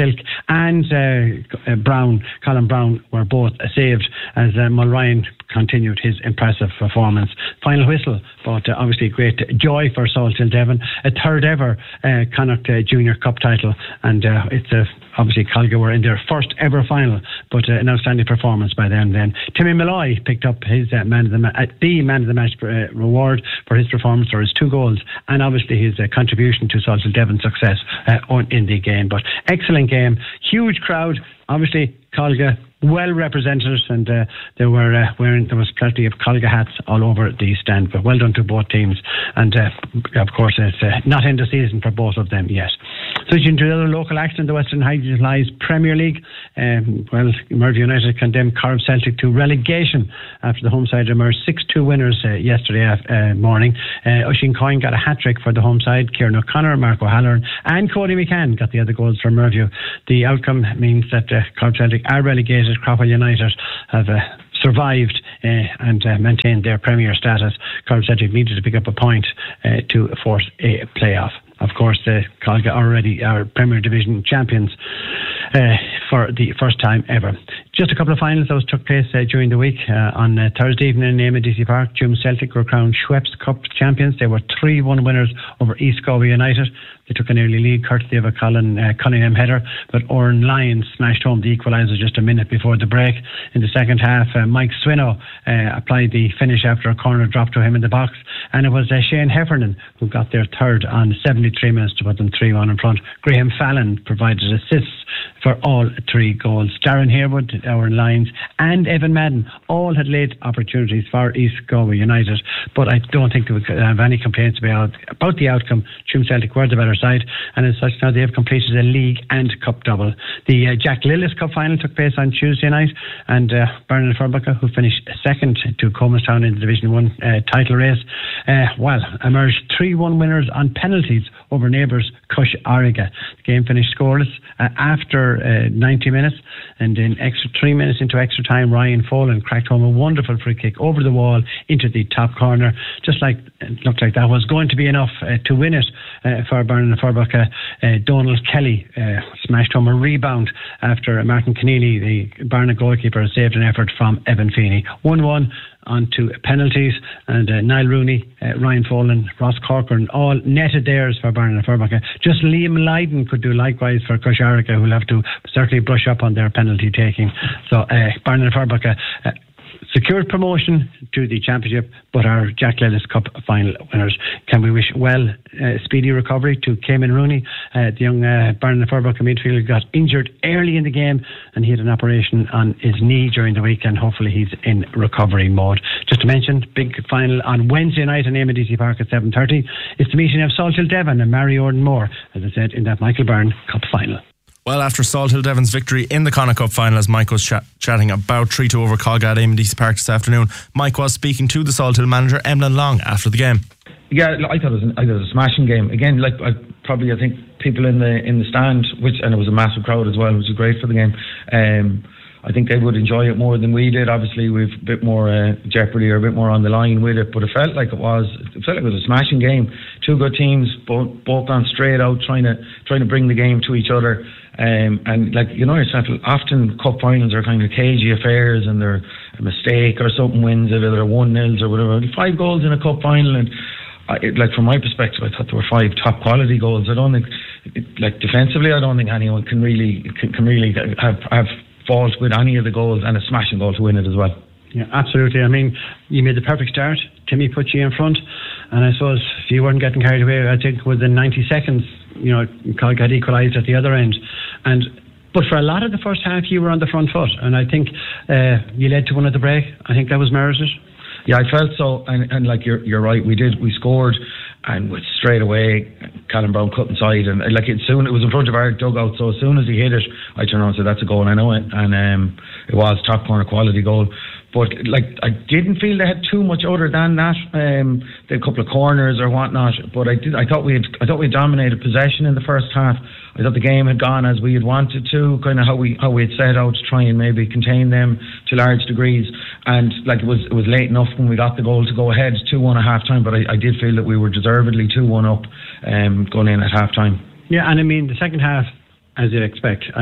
Speaker 22: and uh, Brown, Colin Brown, were both saved as uh, Mulryan continued his impressive performance. Final whistle, but uh, obviously great joy for Salthill Devon, a third ever uh, Connacht uh, Junior Cup title, and uh, it's a obviously Colga were in their first ever final, but uh, an outstanding performance by them then. Timmy Malloy picked up his uh, man of the, ma- uh, the man of the match uh, reward for his performance, or his two goals, and obviously his uh, contribution to Salthill Devon's success uh, on, in the game. But excellent game, huge crowd, obviously Colga well represented, and uh, there were uh, wearing there was plenty of Colga hats all over the stand. But well done to both teams, and uh, of course it's uh, not end of season for both of them yet. Switching to another local action, the Western Highlands Premier League. Um, well, Mervyn United condemned Corb Celtic to relegation after the home side emerged six two winners uh, yesterday uh, morning. Uh, Oisin Coyne got a hat-trick for the home side. Kieran O'Connor, Mark O'Halloran and Cody McCann got the other goals for Mervyn. The outcome means that uh, Corb Celtic are relegated. Cropper United have uh, survived uh, and uh, maintained their Premier status. Corb Celtic needed to pick up a point uh, to force a playoff. Of course, the Colga already are Premier Division champions uh, for the first time ever. Just a couple of finals those took place uh, during the week. Uh, on uh, Thursday evening in A D C Park, Doom Celtic were crowned Schweppes Cup champions. They were three one winners over East Galway United. They took an early lead courtesy of a Colin, uh, Cunningham header, but Oran Lyons smashed home the equaliser just a minute before the break. In the second half, uh, Mike Swinow uh, applied the finish after a corner drop to him in the box, and it was uh, Shane Heffernan who got their third on seventy-three minutes to put them three one in front. Graham Fallon provided assists for all three goals. Darren Harewood, Oran Lyons and Evan Madden all had late opportunities for East Galway United, but I don't think they would have any complaints about, about the outcome. Doom Celtic were the better side, and as such now they have completed a league and cup double. The uh, Jack Lillis Cup final took place on Tuesday night, and uh, Bernard Furbucker, who finished second to Comastown in the Division one uh, title race, uh, well, emerged three one winners on penalties over neighbours Cush Origa. The game finished scoreless uh, after uh, ninety minutes, and in extra three minutes into extra time, Ryan Folan cracked home a wonderful free kick over the wall into the top corner. Just like it looked like that was going to be enough uh, to win it uh, for Bernard Furbucker. Uh, Donald Kelly uh, smashed home a rebound after Martin Keneally, the Barna goalkeeper, saved an effort from Evan Feeney. one one on to penalties, and uh, Niall Rooney, uh, Ryan Folan, Ross Corcoran all netted theirs for Barna Furbucker. Just Liam Lydon could do likewise for Cush Origa, who'll have to certainly brush up on their penalty taking. So uh, Barna Furbucker uh, secured promotion to the championship, but our Jack Lillis Cup final winners. Can we wish well uh, speedy recovery to Cayman Rooney, uh, the young uh, Barna Furbucker midfielder, got injured early in the game and he had an operation on his knee during the week, and hopefully he's in recovery mode. Just to mention, big final on Wednesday night in A D C Park at seven thirty. It's the meeting of Salthill Devon and Mary Orden Moore, as I said, in that Michael Byrne Cup final.
Speaker 2: Well, after Salthill Devon's victory in the Connacht Cup final, as Mike was ch- chatting about three two over Colga at A D C Park this afternoon, Mike was speaking to the Salthill manager, Emlyn Long, after the game.
Speaker 1: Yeah, I thought it was, an, I thought it was a smashing game. Again, like I, probably I think people in the in the stand, which and it was a massive crowd as well, which was great for the game. Um, I think they would enjoy it more than we did. Obviously, we've a bit more uh, jeopardy or a bit more on the line with it, but it felt like it was. It felt like it was a smashing game. Two good teams, both both gone straight out, trying to trying to bring the game to each other. Um, and like you know yourself, often cup finals are kind of cagey affairs, and they're a mistake or something wins it, or they're one nils or whatever. Five goals in a cup final, and I, it, like from my perspective, I thought there were five top quality goals. I don't think, it, like defensively, I don't think anyone can really can, can really have have fault with any of the goals, and a smashing goal to win it as well.
Speaker 22: Yeah, absolutely. I mean, you made the perfect start. Timmy put you in front, and I suppose if you weren't getting carried away, I think within ninety seconds, you know, Colga had equalised at the other end. And but for a lot of the first half, you were on the front foot, and I think uh, you led to one at the break. I think that was merited.
Speaker 1: Yeah, I felt so, and, and like you're you're right, we did we scored, and with straight away, Colin Brown cut inside, and like it soon it was in front of our dugout. So as soon as he hit it, I turned around and said, "That's a goal." And I know it, and um, it was top corner quality goal. But like I didn't feel they had too much other than that. Um, they had a couple of corners or whatnot. But I did. I thought we had. I thought we had dominated possession in the first half. I thought the game had gone as we had wanted to, kind of how we how we had set out to try and maybe contain them to large degrees. And like it was it was late enough when we got the goal to go ahead two one at half time. But I, I did feel that we were deservedly two one up um, going in at half time.
Speaker 22: Yeah, and I mean the second half, as you'd expect, I think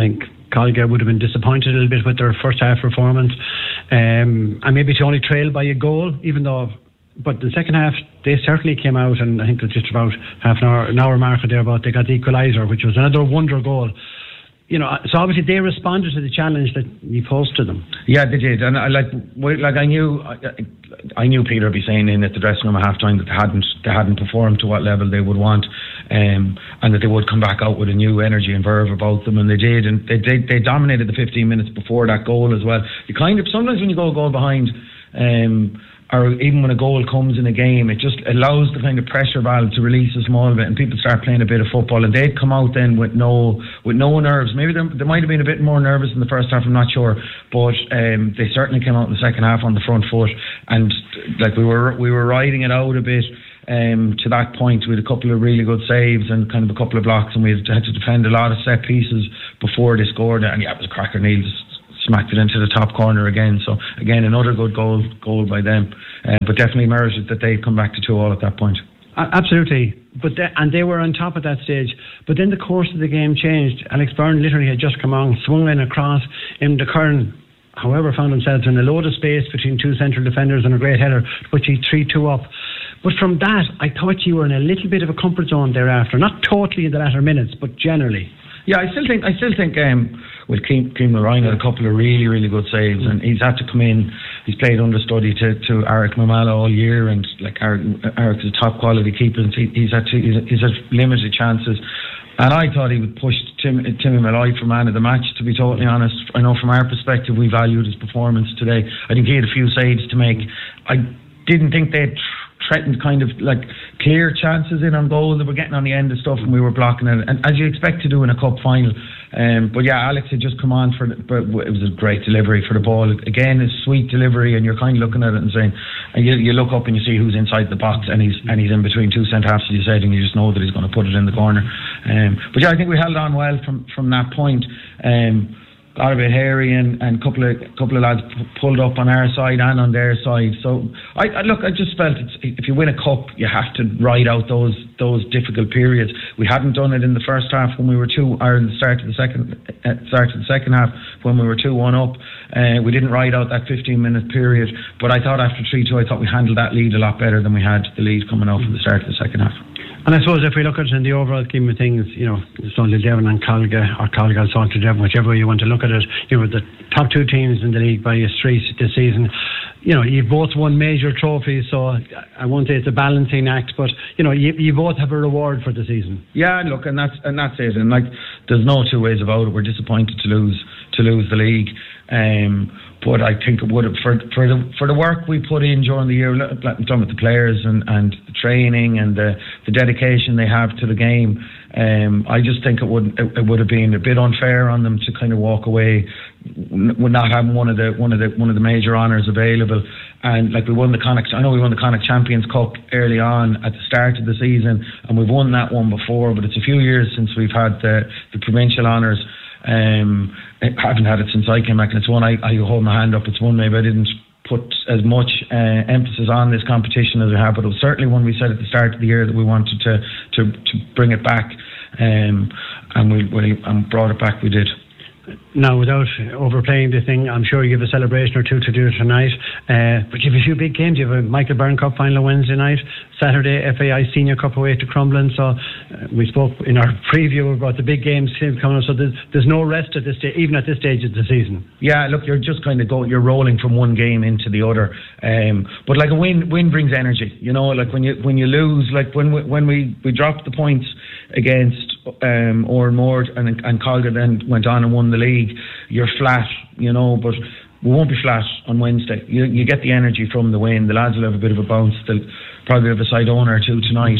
Speaker 22: Colga would have been disappointed a little bit with their first half performance, um, and maybe to only trail by a goal, even though. But the second half, they certainly came out, and I think it was just about half an hour, an hour marker there about they got the equaliser, which was another wonder goal. You know, so obviously they responded to the challenge that you posed to them.
Speaker 1: Yeah, they did, and I, like, like I knew, I, I knew Peter would be saying in at the dressing room at half time that they hadn't, they hadn't performed to what level they would want, um, and that they would come back out with a new energy and verve about them, and they did, and they they, they dominated the fifteen minutes before that goal as well. You kind of sometimes when you go a goal behind. Um, or even when a goal comes in a game, it just allows the kind of pressure valve to release a small bit, and people start playing a bit of football, and they'd come out then with no with no nerves. Maybe they might have been a bit more nervous in the first half, I'm not sure, but um, they certainly came out in the second half on the front foot, and like we were we were riding it out a bit. Um, to that point, we had a couple of really good saves and kind of a couple of blocks, and we had to defend a lot of set pieces before they scored it, and yeah, it was a cracker. Neil just smacked it into the top corner again. So again, another good goal goal by them, uh, but definitely merited that they come back to two all at that point.
Speaker 22: Absolutely, but they, and they were on top at that stage. But then the course of the game changed. Alex Byrne literally had just come on, swung in across, and the Kern, however, found themselves in a load of space between two central defenders and a great header, which he three two up. But from that, I thought you were in a little bit of a comfort zone thereafter. Not totally in the latter minutes, but generally.
Speaker 1: Yeah, I still think I still think um, with Keane Ryan had a couple of really really good saves, and he's had to come in. He's played understudy to to Eric Mamala all year, and like Eric, Eric's a top quality keeper, and he, he's had to, he's, he's had limited chances. And I thought he would push Tim, Timmy Malloy for man of the match, to be totally honest. I know from our perspective we valued his performance today. I think he had a few saves to make. I didn't think they'd threatened kind of like clear chances in on goal. They were getting on the end of stuff and we were blocking it, and as you expect to do in a cup final. Um, but yeah, Alex had just come on for, but it was a great delivery for the ball. Again, a sweet delivery, and you're kind of looking at it and saying, and you, you look up and you see who's inside the box, and he's and he's in between two centre halves, as you said, and you just know that he's going to put it in the corner. Um, but yeah, I think we held on well from from that point. Um, Got a bit hairy, and and couple of couple of lads p- pulled up on our side and on their side. So I, I look, I just felt it's, if you win a cup, you have to ride out those those difficult periods. We hadn't done it in the first half when we were two, or in the start of the second uh, start of the second half when we were two one up. Uh, we didn't ride out that fifteen minute period. But I thought after three two, I thought we handled that lead a lot better than we had the lead coming off at the start of the second half.
Speaker 22: And I suppose if we look at it in the overall scheme of things, you know, Salty Devon and Colga, or Colga, Salty Devon, whichever way you want to look at it, you know, the top two teams in the league by a street this season. You know, you've both won major trophies, so I won't say it's a balancing act, but, you know, you, you both have a reward for the season.
Speaker 1: Yeah, look, and that's and that's it. And, like, there's no two ways about it. We're disappointed to lose to lose the league. Um, but I think it would have, for for the for the work we put in during the year, I'm talking with the players and, and the training and the, the dedication they have to the game. Um, I just think it would it, it would have been a bit unfair on them to kind of walk away with not having one of the one of the one of the major honours available. And like we won the Connacht, I know we won the Connacht Champions Cup early on at the start of the season, and we've won that one before, but it's a few years since we've had the the provincial honours. Um, I haven't had it since I came back, and it's one I, I hold my hand up. It's one maybe I didn't put as much uh, emphasis on this competition as we have, but it was certainly one we said at the start of the year that we wanted to to, to bring it back, um, and we, we and brought it back. We did.
Speaker 22: Now, without overplaying the thing, I'm sure you have a celebration or two to do tonight. Uh, but you have a few big games. You have a Michael Byrne Cup final Wednesday night, Saturday F A I Senior Cup away to Crumlin. So uh, we spoke in our preview about the big games coming up. So there's, there's no rest at this stage, even at this stage of the season.
Speaker 1: Yeah, look, you're just kind of go, you're rolling from one game into the other. Um, but like a win, win brings energy. You know, like when you when you lose, like when we, when we we dropped the points against um, Oranmore and and Colga then went on and won the league, you're flat, you know, but we won't be flat on Wednesday. You, you get the energy from the win. The lads will have a bit of a bounce. They'll probably have a side owner or two tonight.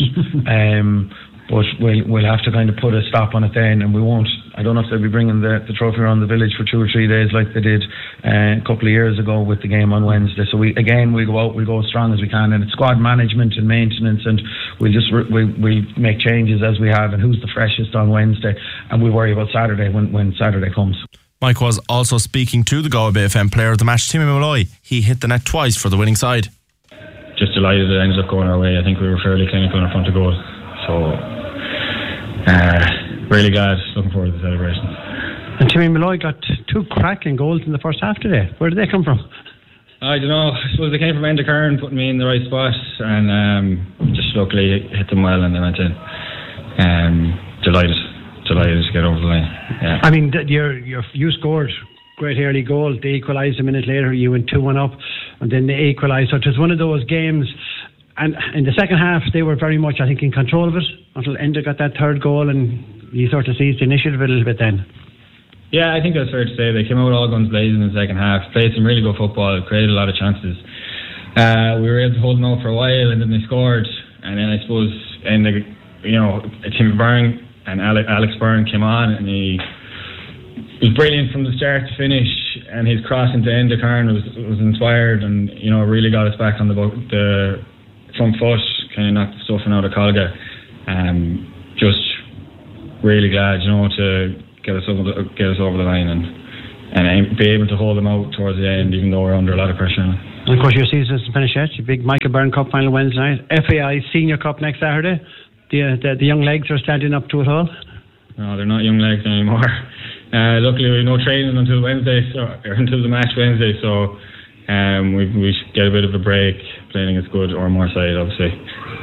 Speaker 1: um, but we'll, we'll have to kind of put a stop on it then, and we won't. I don't know if they'll be bringing the, the trophy around the village for two or three days like they did uh, a couple of years ago with the game on Wednesday. So we again, we'll go out, we'll go as strong as we can, and it's squad management and maintenance, and we'll just re- we, we'll make changes as we have, and who's the freshest on Wednesday, and we'll worry about Saturday when, when Saturday comes.
Speaker 2: Mike was also speaking to the Galway Bay F M player of the match, Timmy Malloy. He hit the net twice for the winning side.
Speaker 3: Just delighted it ended up going our way. I think we were fairly clinical in front of goal. So, uh, really glad. Looking forward to the celebration.
Speaker 22: And Timmy Malloy got two cracking goals in the first half today. Where did they come from?
Speaker 3: I don't know. I suppose they came from Endocarn, putting me in the right spot, and um, just luckily hit them well, and they went in. Um, delighted, delighted to get over the line. Yeah.
Speaker 22: I mean, you're, you're, you scored great early goal. They equalised a minute later. You went two one up, and then they equalised. So it was one of those games. And in the second half, they were very much, I think, in control of it until Enda got that third goal, and you sort of seized the initiative a little bit then.
Speaker 3: Yeah, I think that's fair to say. They came out all guns blazing in the second half, played some really good football, created a lot of chances. Uh, we were able to hold them out for a while, and then they scored. And then I suppose, and the, you know, Tim Byrne and Alex, Alex Byrne came on, and he was brilliant from the start to finish. And his cross into Endocarn was was inspired, and you know, really got us back on the the front foot, kind of knocked the stuffing out of Colga. Um, just really glad, you know, to get us over the, get us over the line and and be able to hold them out towards the end, even though we're under a lot of pressure.
Speaker 22: And of course, your season isn't finished yet. Your big Michael Byrne Cup final Wednesday night, F A I Senior Cup next Saturday. The, the the young legs are standing up to it all.
Speaker 3: No, they're not young legs anymore. Uh, luckily, we have no training until Wednesday, so, or until the match Wednesday, so um, we we should get a bit of a break. Playing against good or more side, obviously.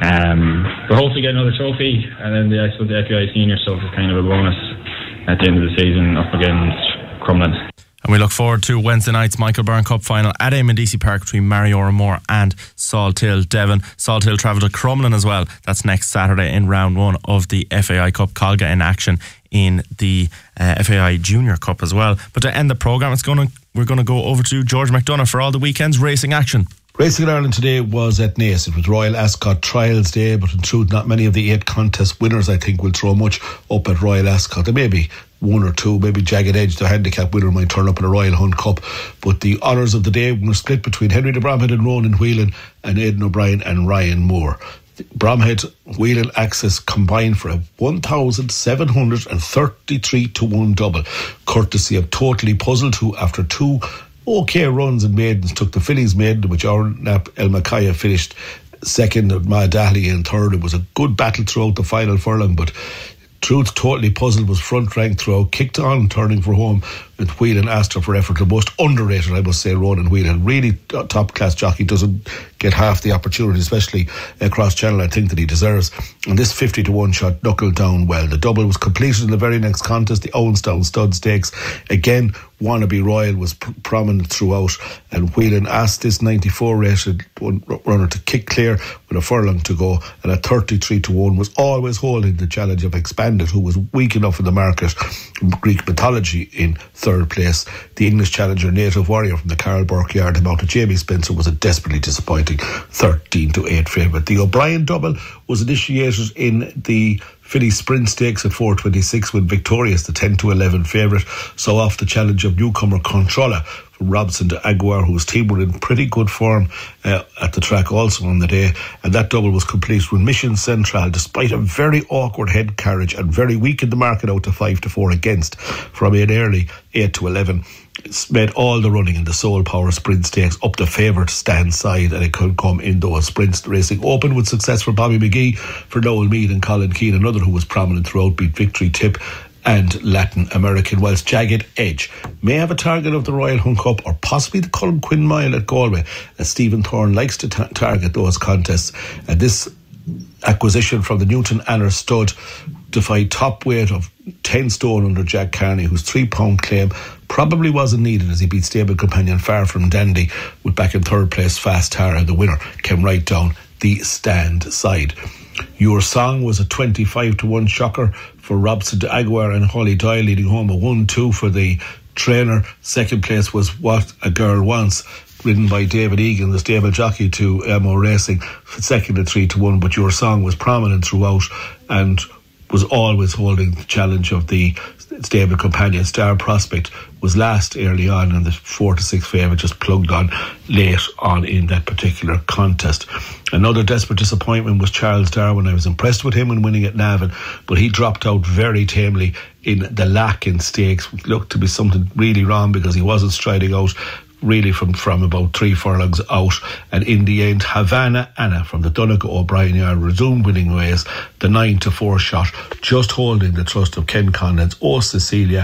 Speaker 3: Um, we'll hopefully get another trophy, and then the I suppose the F A I Senior stuff is kind of a bonus at the end of the season up against Crumlin.
Speaker 2: And we look forward to Wednesday night's Michael Byrne Cup final at Eamon Deasy Park between Mario O'More and Salthill. Devon. Salthill travel to Crumlin as well. That's next Saturday in round one of the F A I Cup. Colga in action in the uh, F A I Junior Cup as well. But to end the programme, it's going to we're going to go over to George McDonough for all the weekend's racing action.
Speaker 5: Racing in Ireland today was at Naas. It was Royal Ascot Trials Day, but in truth, not many of the eight contest winners, I think, will throw much up at Royal Ascot. There may be one or two, maybe Jagged Edge, the handicap winner, might turn up in a Royal Hunt Cup. But the honours of the day were split between Henry de Bromhead and Ronan Whelan and Aidan O'Brien and Ryan Moore. Bromhead Whelan access combined for a one thousand seven hundred thirty-three to one double, courtesy of Totally Puzzled, who after two okay runs in maidens took the fillies maiden, which our Nap El Makaya finished second, Ma Dahley in third. It was a good battle throughout the final furlong, but Truth Totally Puzzled was front ranked throughout, kicked on turning for home, and Whelan asked her for effort. The most underrated, I must say, Ronan Whelan. Really top class jockey, doesn't get half the opportunity, especially across channel, I think, that he deserves. And this fifty to one shot knuckled down well. The double was completed in the very next contest, the Owenstown Stud Stakes. Again, Wannabe Royal was pr- prominent throughout, and Whelan asked this ninety-four rated runner to kick clear with a furlong to go, and at thirty-three to one was always holding the challenge of Expanded, who was weak enough in the market. Greek Mythology in third place. The English challenger Native Warrior from the Carl Burke yard, mounted Jamie Spencer, was a desperately disappointing thirteen to eight favourite. The O'Brien double was initiated in the Filly Sprint Stakes at four twenty-six when Victorious, the ten to eleven favourite, saw off the challenge of newcomer Controlla from Robson to Aguiar, whose team were in pretty good form uh, at the track also on the day, and that double was complete when Mission Central, despite a very awkward head carriage and very weak in the market out to five to four against from an early eight to eleven, made all the running in the Soul Power Sprint Stakes up the favourite stand side, and it could come in those sprints. Racing open with success for Bobby McGee, for Noel Meade and Colin Keane, another who was prominent throughout, beat Victory Tip and Latin American, whilst Jagged Edge may have a target of the Royal Hunt Cup or possibly the Cullen Quinn Mile at Galway, as Stephen Thorne likes to ta- target those contests. And this acquisition from the Newton Anner stud defied top weight of ten stone under Jack Carney, whose three pound claim probably wasn't needed, as he beat stable companion Far From Dandy with back in third place Fast Tara. The winner came right down the stand side. Your Song was a twenty-five to one shocker for Robson to Aguiar and Holly Doyle, leading home a one two for the trainer. Second place was What a Girl Wants, ridden by David Egan, the stable jockey to M O Racing, second at three to one. But Your Song was prominent throughout and was always holding the challenge of the stable companion. Star Prospect was last early on, and the four to six favourite just plugged on late on in that particular contest. Another desperate disappointment was Charles Darwin. I was impressed with him in winning at Navan, but he dropped out very tamely in the Lacken Stakes, which looked to be something really wrong because he wasn't striding out really from, from about three furlongs out. And in the end, Havana Anna from the Donegal O'Brien yard resumed winning ways, the nine to four shot, just holding the trust of Ken Conlon's Oh Cecilia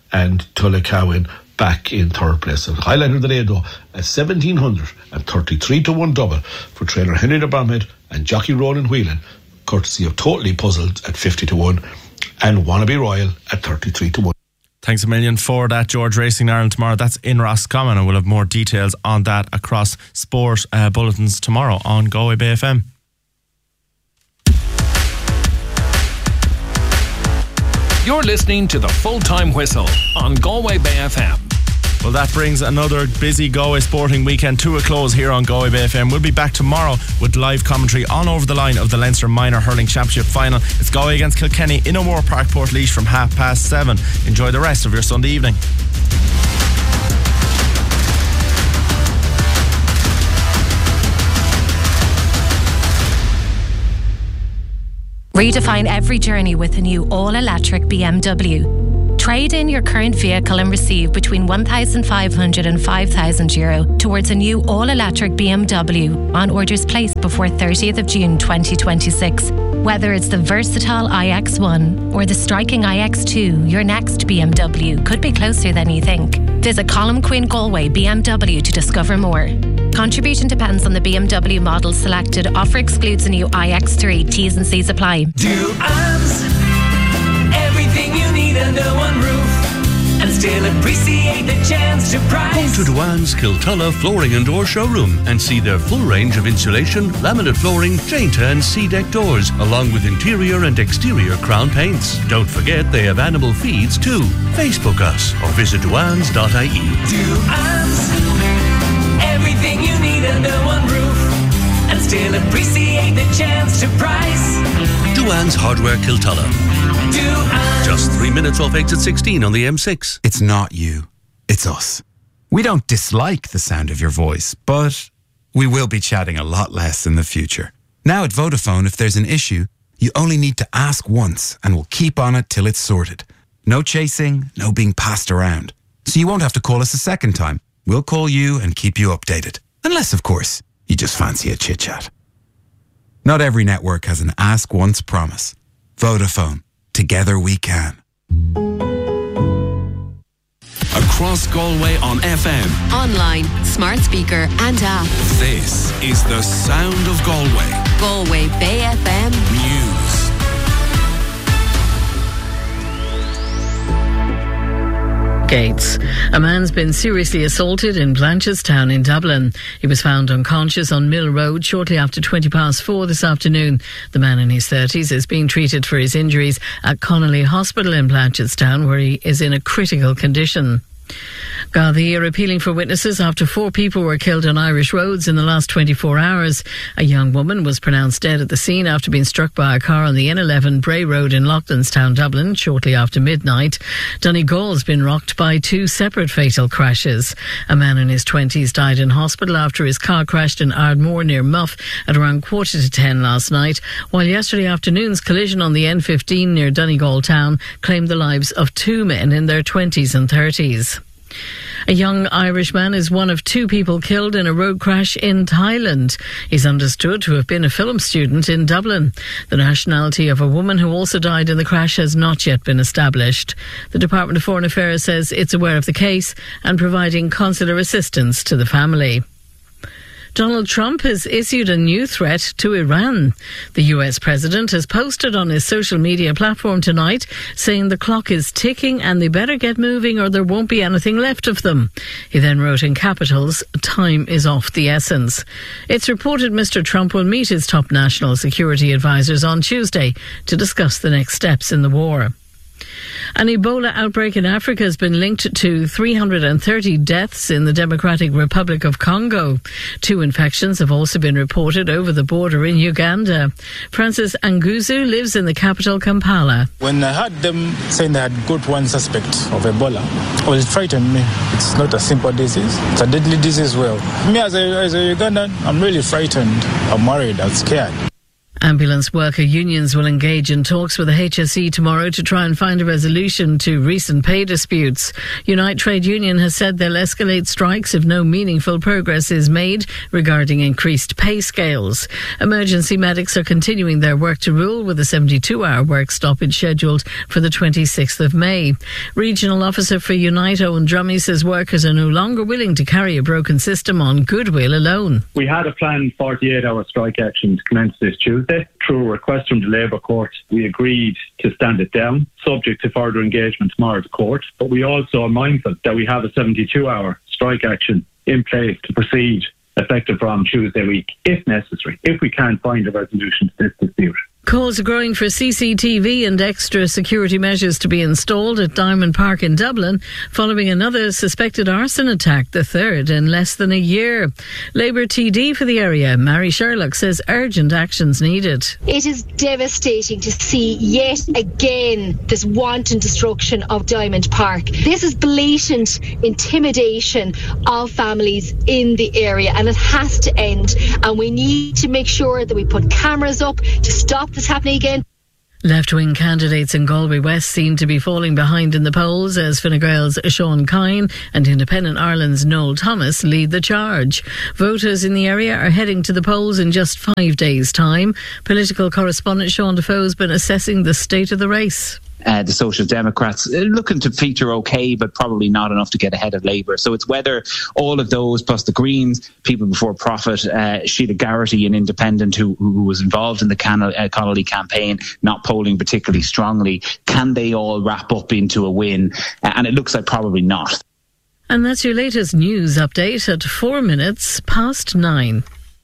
Speaker 5: and Tullacowin back in third place. So highlighter of the day though, a seventeen thirty-three to one double for trainer Henry de Bromhead and jockey Ronan Whelan, courtesy of Totally Puzzled at fifty to one and Wannabe Royal at thirty-three to one.
Speaker 2: Thanks a million for that, George. Racing in Ireland tomorrow. That's in Roscommon, and we'll have more details on that across sport uh, bulletins tomorrow on Galway Bay F M.
Speaker 4: You're listening to the Full-Time Whistle on Galway Bay F M.
Speaker 2: Well, that brings another busy Galway sporting weekend to a close here on Galway Bay F M. We'll be back tomorrow with live commentary on Over the Line of the Leinster Minor Hurling Championship final. It's Galway against Kilkenny in O'Moore Park, Portlaoise from half past seven. Enjoy the rest of your Sunday evening.
Speaker 15: Redefine every journey with a new all-electric B M W. Trade in your current vehicle and receive between one thousand five hundred and five thousand euro towards a new all-electric B M W on orders placed before thirtieth of June twenty twenty-six. Whether it's the versatile i X one or the striking i X two, your next B M W could be closer than you think. Visit Colm Quinn Galway B M W to discover more. Contribution depends on the B M W model selected. Offer excludes a new i X three. T's and C's apply.
Speaker 6: Duans, everything you need under one roof, and still appreciate the chance to price.
Speaker 7: Go to Duans Kiltulla Flooring and Door Showroom and see their full range of insulation, laminate flooring, Jainta and C-deck doors, along with interior and exterior crown paints. Don't forget they have animal feeds too. Facebook us or visit duans dot I E.
Speaker 6: Duans, everything you need under one roof, and still appreciate the chance to price.
Speaker 7: Duans Hardware Kiltulla.
Speaker 6: Duans.
Speaker 7: Just three minutes off exit sixteen on the M six.
Speaker 23: It's not you, it's us. We don't dislike the sound of your voice, but we will be chatting a lot less in the future. Now at Vodafone, if there's an issue, you only need to ask once and we'll keep on it till it's sorted. No chasing, no being passed around. So you won't have to call us a second time. We'll call you and keep you updated. Unless, of course, you just fancy a chit-chat. Not every network has an ask once promise. Vodafone. Together we can.
Speaker 4: Across Galway on F M.
Speaker 24: Online, smart speaker and app.
Speaker 4: This is the sound of Galway.
Speaker 24: Galway Bay F M.
Speaker 4: News.
Speaker 25: Gates. A man's been seriously assaulted in Blanchardstown in Dublin. He was found unconscious on Mill Road shortly after twenty past four this afternoon. The man in his thirties is being treated for his injuries at Connolly Hospital in Blanchardstown, where he is in a critical condition. Gardaí are appealing for witnesses after four people were killed on Irish roads in the last twenty-four hours. A young woman was pronounced dead at the scene after being struck by a car on the N eleven Bray Road in Loughlinstown, Dublin, shortly after midnight. Donegal's been rocked by two separate fatal crashes. A man in his twenties died in hospital after his car crashed in Ardmore near Muff at around quarter to ten last night, while yesterday afternoon's collision on the N fifteen near Donegal town claimed the lives of two men in their twenties and thirties. A young Irishman is one of two people killed in a road crash in Thailand. He's understood to have been a film student in Dublin. The nationality of a woman who also died in the crash has not yet been established. The Department of Foreign Affairs says it's aware of the case and providing consular assistance to the family. Donald Trump has issued a new threat to Iran. The U S president has posted on his social media platform tonight saying the clock is ticking and they better get moving or there won't be anything left of them. He then wrote in capitals, "Time is of the essence." It's reported Mister Trump will meet his top national security advisors on Tuesday to discuss the next steps in the war. An Ebola outbreak in Africa has been linked to three hundred thirty deaths in the Democratic Republic of Congo. Two infections have also been reported over the border in Uganda. Francis Anguzu lives in the capital, Kampala.
Speaker 26: When I heard them saying they had got one suspect of Ebola, well, it frightened me. It's not a simple disease. It's a deadly disease as well. Me as a, as a Ugandan, I'm really frightened. I'm worried. I'm scared.
Speaker 25: Ambulance worker unions will engage in talks with the H S E tomorrow to try and find a resolution to recent pay disputes. Unite Trade Union has said they'll escalate strikes if no meaningful progress is made regarding increased pay scales. Emergency medics are continuing their work to rule with a seventy-two hour work stoppage scheduled for the twenty-sixth of May. Regional officer for Unite, Owen Drummy, says workers are no longer willing to carry a broken system on goodwill alone.
Speaker 8: We had a planned forty-eight hour strike action to commence this Tuesday. Through a request from the Labour Court, we agreed to stand it down, subject to further engagement tomorrow at the court. But we also are mindful that we have a seventy-two hour strike action in place to proceed effective from Tuesday week, if necessary, if we can't find a resolution to this dispute.
Speaker 25: Calls are growing for C C T V and extra security measures to be installed at Diamond Park in Dublin following another suspected arson attack, the third in less than a year. Labour T D for the area, Mary Sherlock, says urgent actions needed.
Speaker 9: It is devastating to see yet again this wanton destruction of Diamond Park. This is blatant intimidation of families in the area, and it has to end, and we need to make sure that we put cameras up to stop this happening again.
Speaker 25: Left-wing candidates in Galway West seem to be falling behind in the polls as Fine Gael's Sean Kine and Independent Ireland's Noel Thomas lead the charge. Voters in the area are heading to the polls in just five days' time. Political correspondent Sean Defoe's been assessing the state of the race.
Speaker 10: Uh, the Social Democrats uh, looking to feature okay, but probably not enough to get ahead of Labour. So it's whether all of those, plus the Greens, People Before Profit, uh, Sheila Garrity, an independent who, who was involved in the Can- uh, Connolly campaign, not polling particularly strongly, can they all wrap up into a win? Uh, and it looks like probably not.
Speaker 25: And that's your latest news update at four minutes past nine.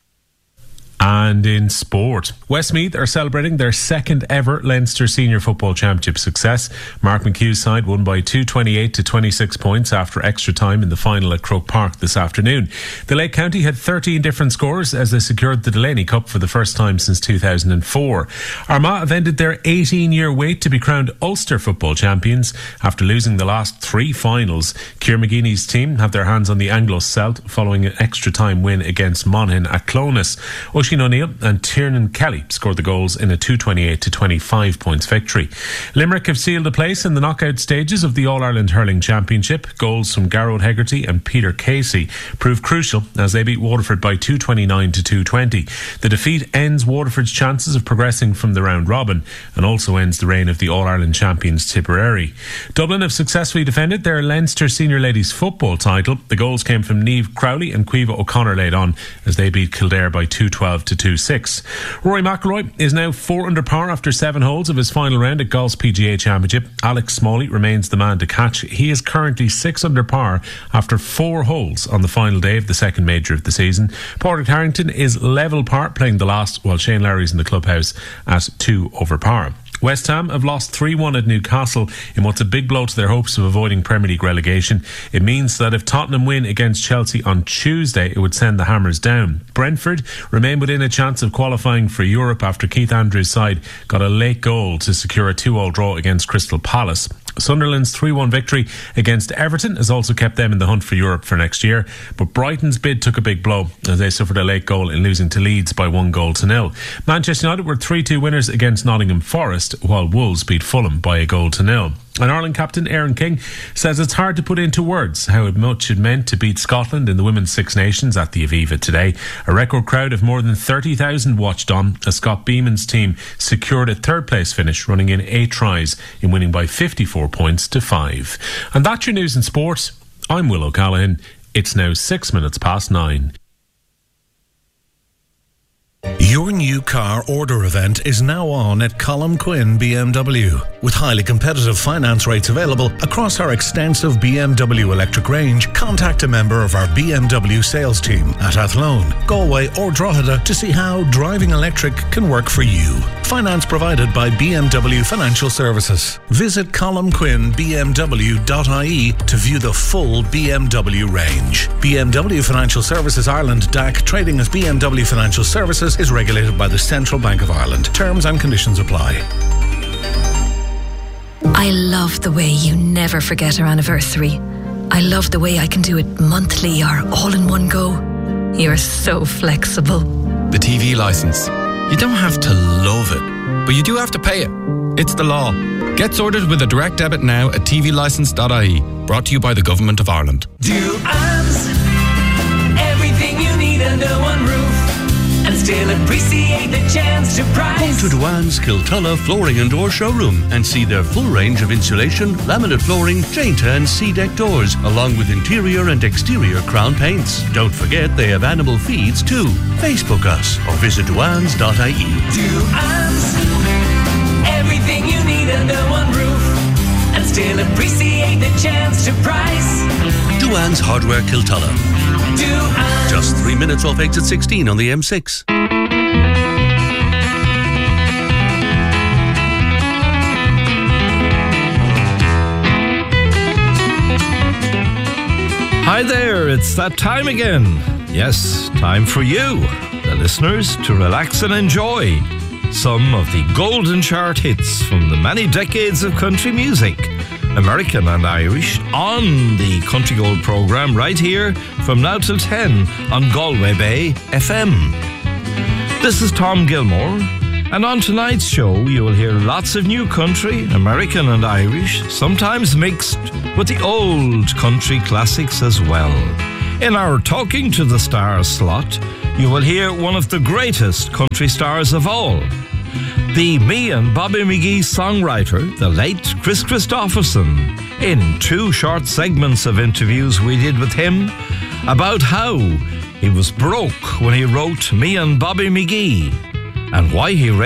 Speaker 11: And in sport, Westmeath are celebrating their second ever Leinster Senior Football Championship success. Mark McHugh's side won by two twenty-eight to twenty-six points after extra time in the final at Croke Park this afternoon. The Lake County had thirteen different scores as they secured the Delaney Cup for the first time since two thousand four. Armagh have ended their eighteen-year wait to be crowned Ulster Football Champions after losing the last three finals. Ciara McGeeney's team have their hands on the Anglo-Celt following an extra time win against Monaghan at Clones. Oisin O'Neill and Tiernan Kelly scored the goals in a two twenty-eight to twenty-five points victory. Limerick have sealed a place in the knockout stages of the All-Ireland Hurling Championship. Goals from Garrod Hegarty and Peter Casey proved crucial as they beat Waterford by two twenty-nine to two twenty. The defeat ends Waterford's chances of progressing from the round robin and also ends the reign of the All-Ireland champions Tipperary. Dublin have successfully defended their Leinster Senior Ladies football title. The goals came from Niamh Crowley and Caoimhe O'Connor laid on as they beat Kildare by two twelve to two six. Rory McIlroy is now four under par after seven holes of his final round at Golf's P G A Championship. Alex Smalley remains the man to catch. He is currently six under par after four holes on the final day of the second major of the season. Padraig Harrington is level par playing the last, while Shane Lowry's in the clubhouse at two over par. West Ham have lost three one at Newcastle in what's a big blow to their hopes of avoiding Premier League relegation. It means that if Tottenham win against Chelsea on Tuesday, it would send the Hammers down. Brentford remain within a chance of qualifying for Europe after Keith Andrews' side got a late goal to secure a two all draw against Crystal Palace. Sunderland's three one victory against Everton has also kept them in the hunt for Europe for next year, but Brighton's bid took a big blow as they suffered a late goal in losing to Leeds by one goal to nil. Manchester United were three two winners against Nottingham Forest, while Wolves beat Fulham by a goal to nil. And Ireland captain Aaron King says it's hard to put into words how much it meant to beat Scotland in the Women's Six Nations at the Aviva today. A record crowd of more than thirty thousand watched on as Scott Beeman's team secured a third place finish, running in eight tries in winning by fifty-four points to five. And that's your news in sport. I'm Will O'Callaghan. It's now six minutes past nine.
Speaker 12: Your new car order event is now on at Colm Quinn B M W. With highly competitive finance rates available across our extensive B M W electric range, contact a member of our B M W sales team at Athlone, Galway or Drogheda to see how driving electric can work for you. Finance provided by B M W Financial Services. Visit colm quinn b m w dot i e to view the full B M W range. B M W Financial Services Ireland D A C, trading as B M W Financial Services, is regulated by the Central Bank of Ireland. Terms and conditions apply.
Speaker 13: I love the way you never forget our anniversary. I love the way I can do it monthly or all in one go. You're so flexible.
Speaker 27: The T V licence.
Speaker 14: You don't have to love it, but you do have to pay it. It's the law. Get sorted with a direct debit now at t v licence dot I E. Brought to you by the Government of Ireland.
Speaker 6: Duans, everything you need under one roof, and still appreciate the chance to price.
Speaker 7: Come to Duan's Kiltulla Flooring and Door Showroom and see their full range of insulation, laminate flooring, Jainta and C-deck doors, along with interior and exterior crown paints. Don't forget they have animal feeds too. Facebook us or visit duans dot I E.
Speaker 6: Duans, everything you need under one roof, and still appreciate the chance to price.
Speaker 7: Duan's Hardware Kiltulla.
Speaker 6: Duans.
Speaker 7: Just three minutes off exit sixteen on the M six.
Speaker 16: Hi there, it's that time again. Yes, time for you, the listeners, to relax and enjoy some of the golden chart hits from the many decades of country music, American and Irish, on the Country Gold programme right here from now till ten on Galway Bay F M. This is Tom Gilmore, and on tonight's show you will hear lots of new country, American and Irish, sometimes mixed with the old country classics as well. In our Talking to the Stars slot, you will hear one of the greatest country stars of all, the Me and Bobby McGee songwriter, the late Chris Christopherson, in two short segments of interviews we did with him about how he was broke when he wrote Me and Bobby McGee and why he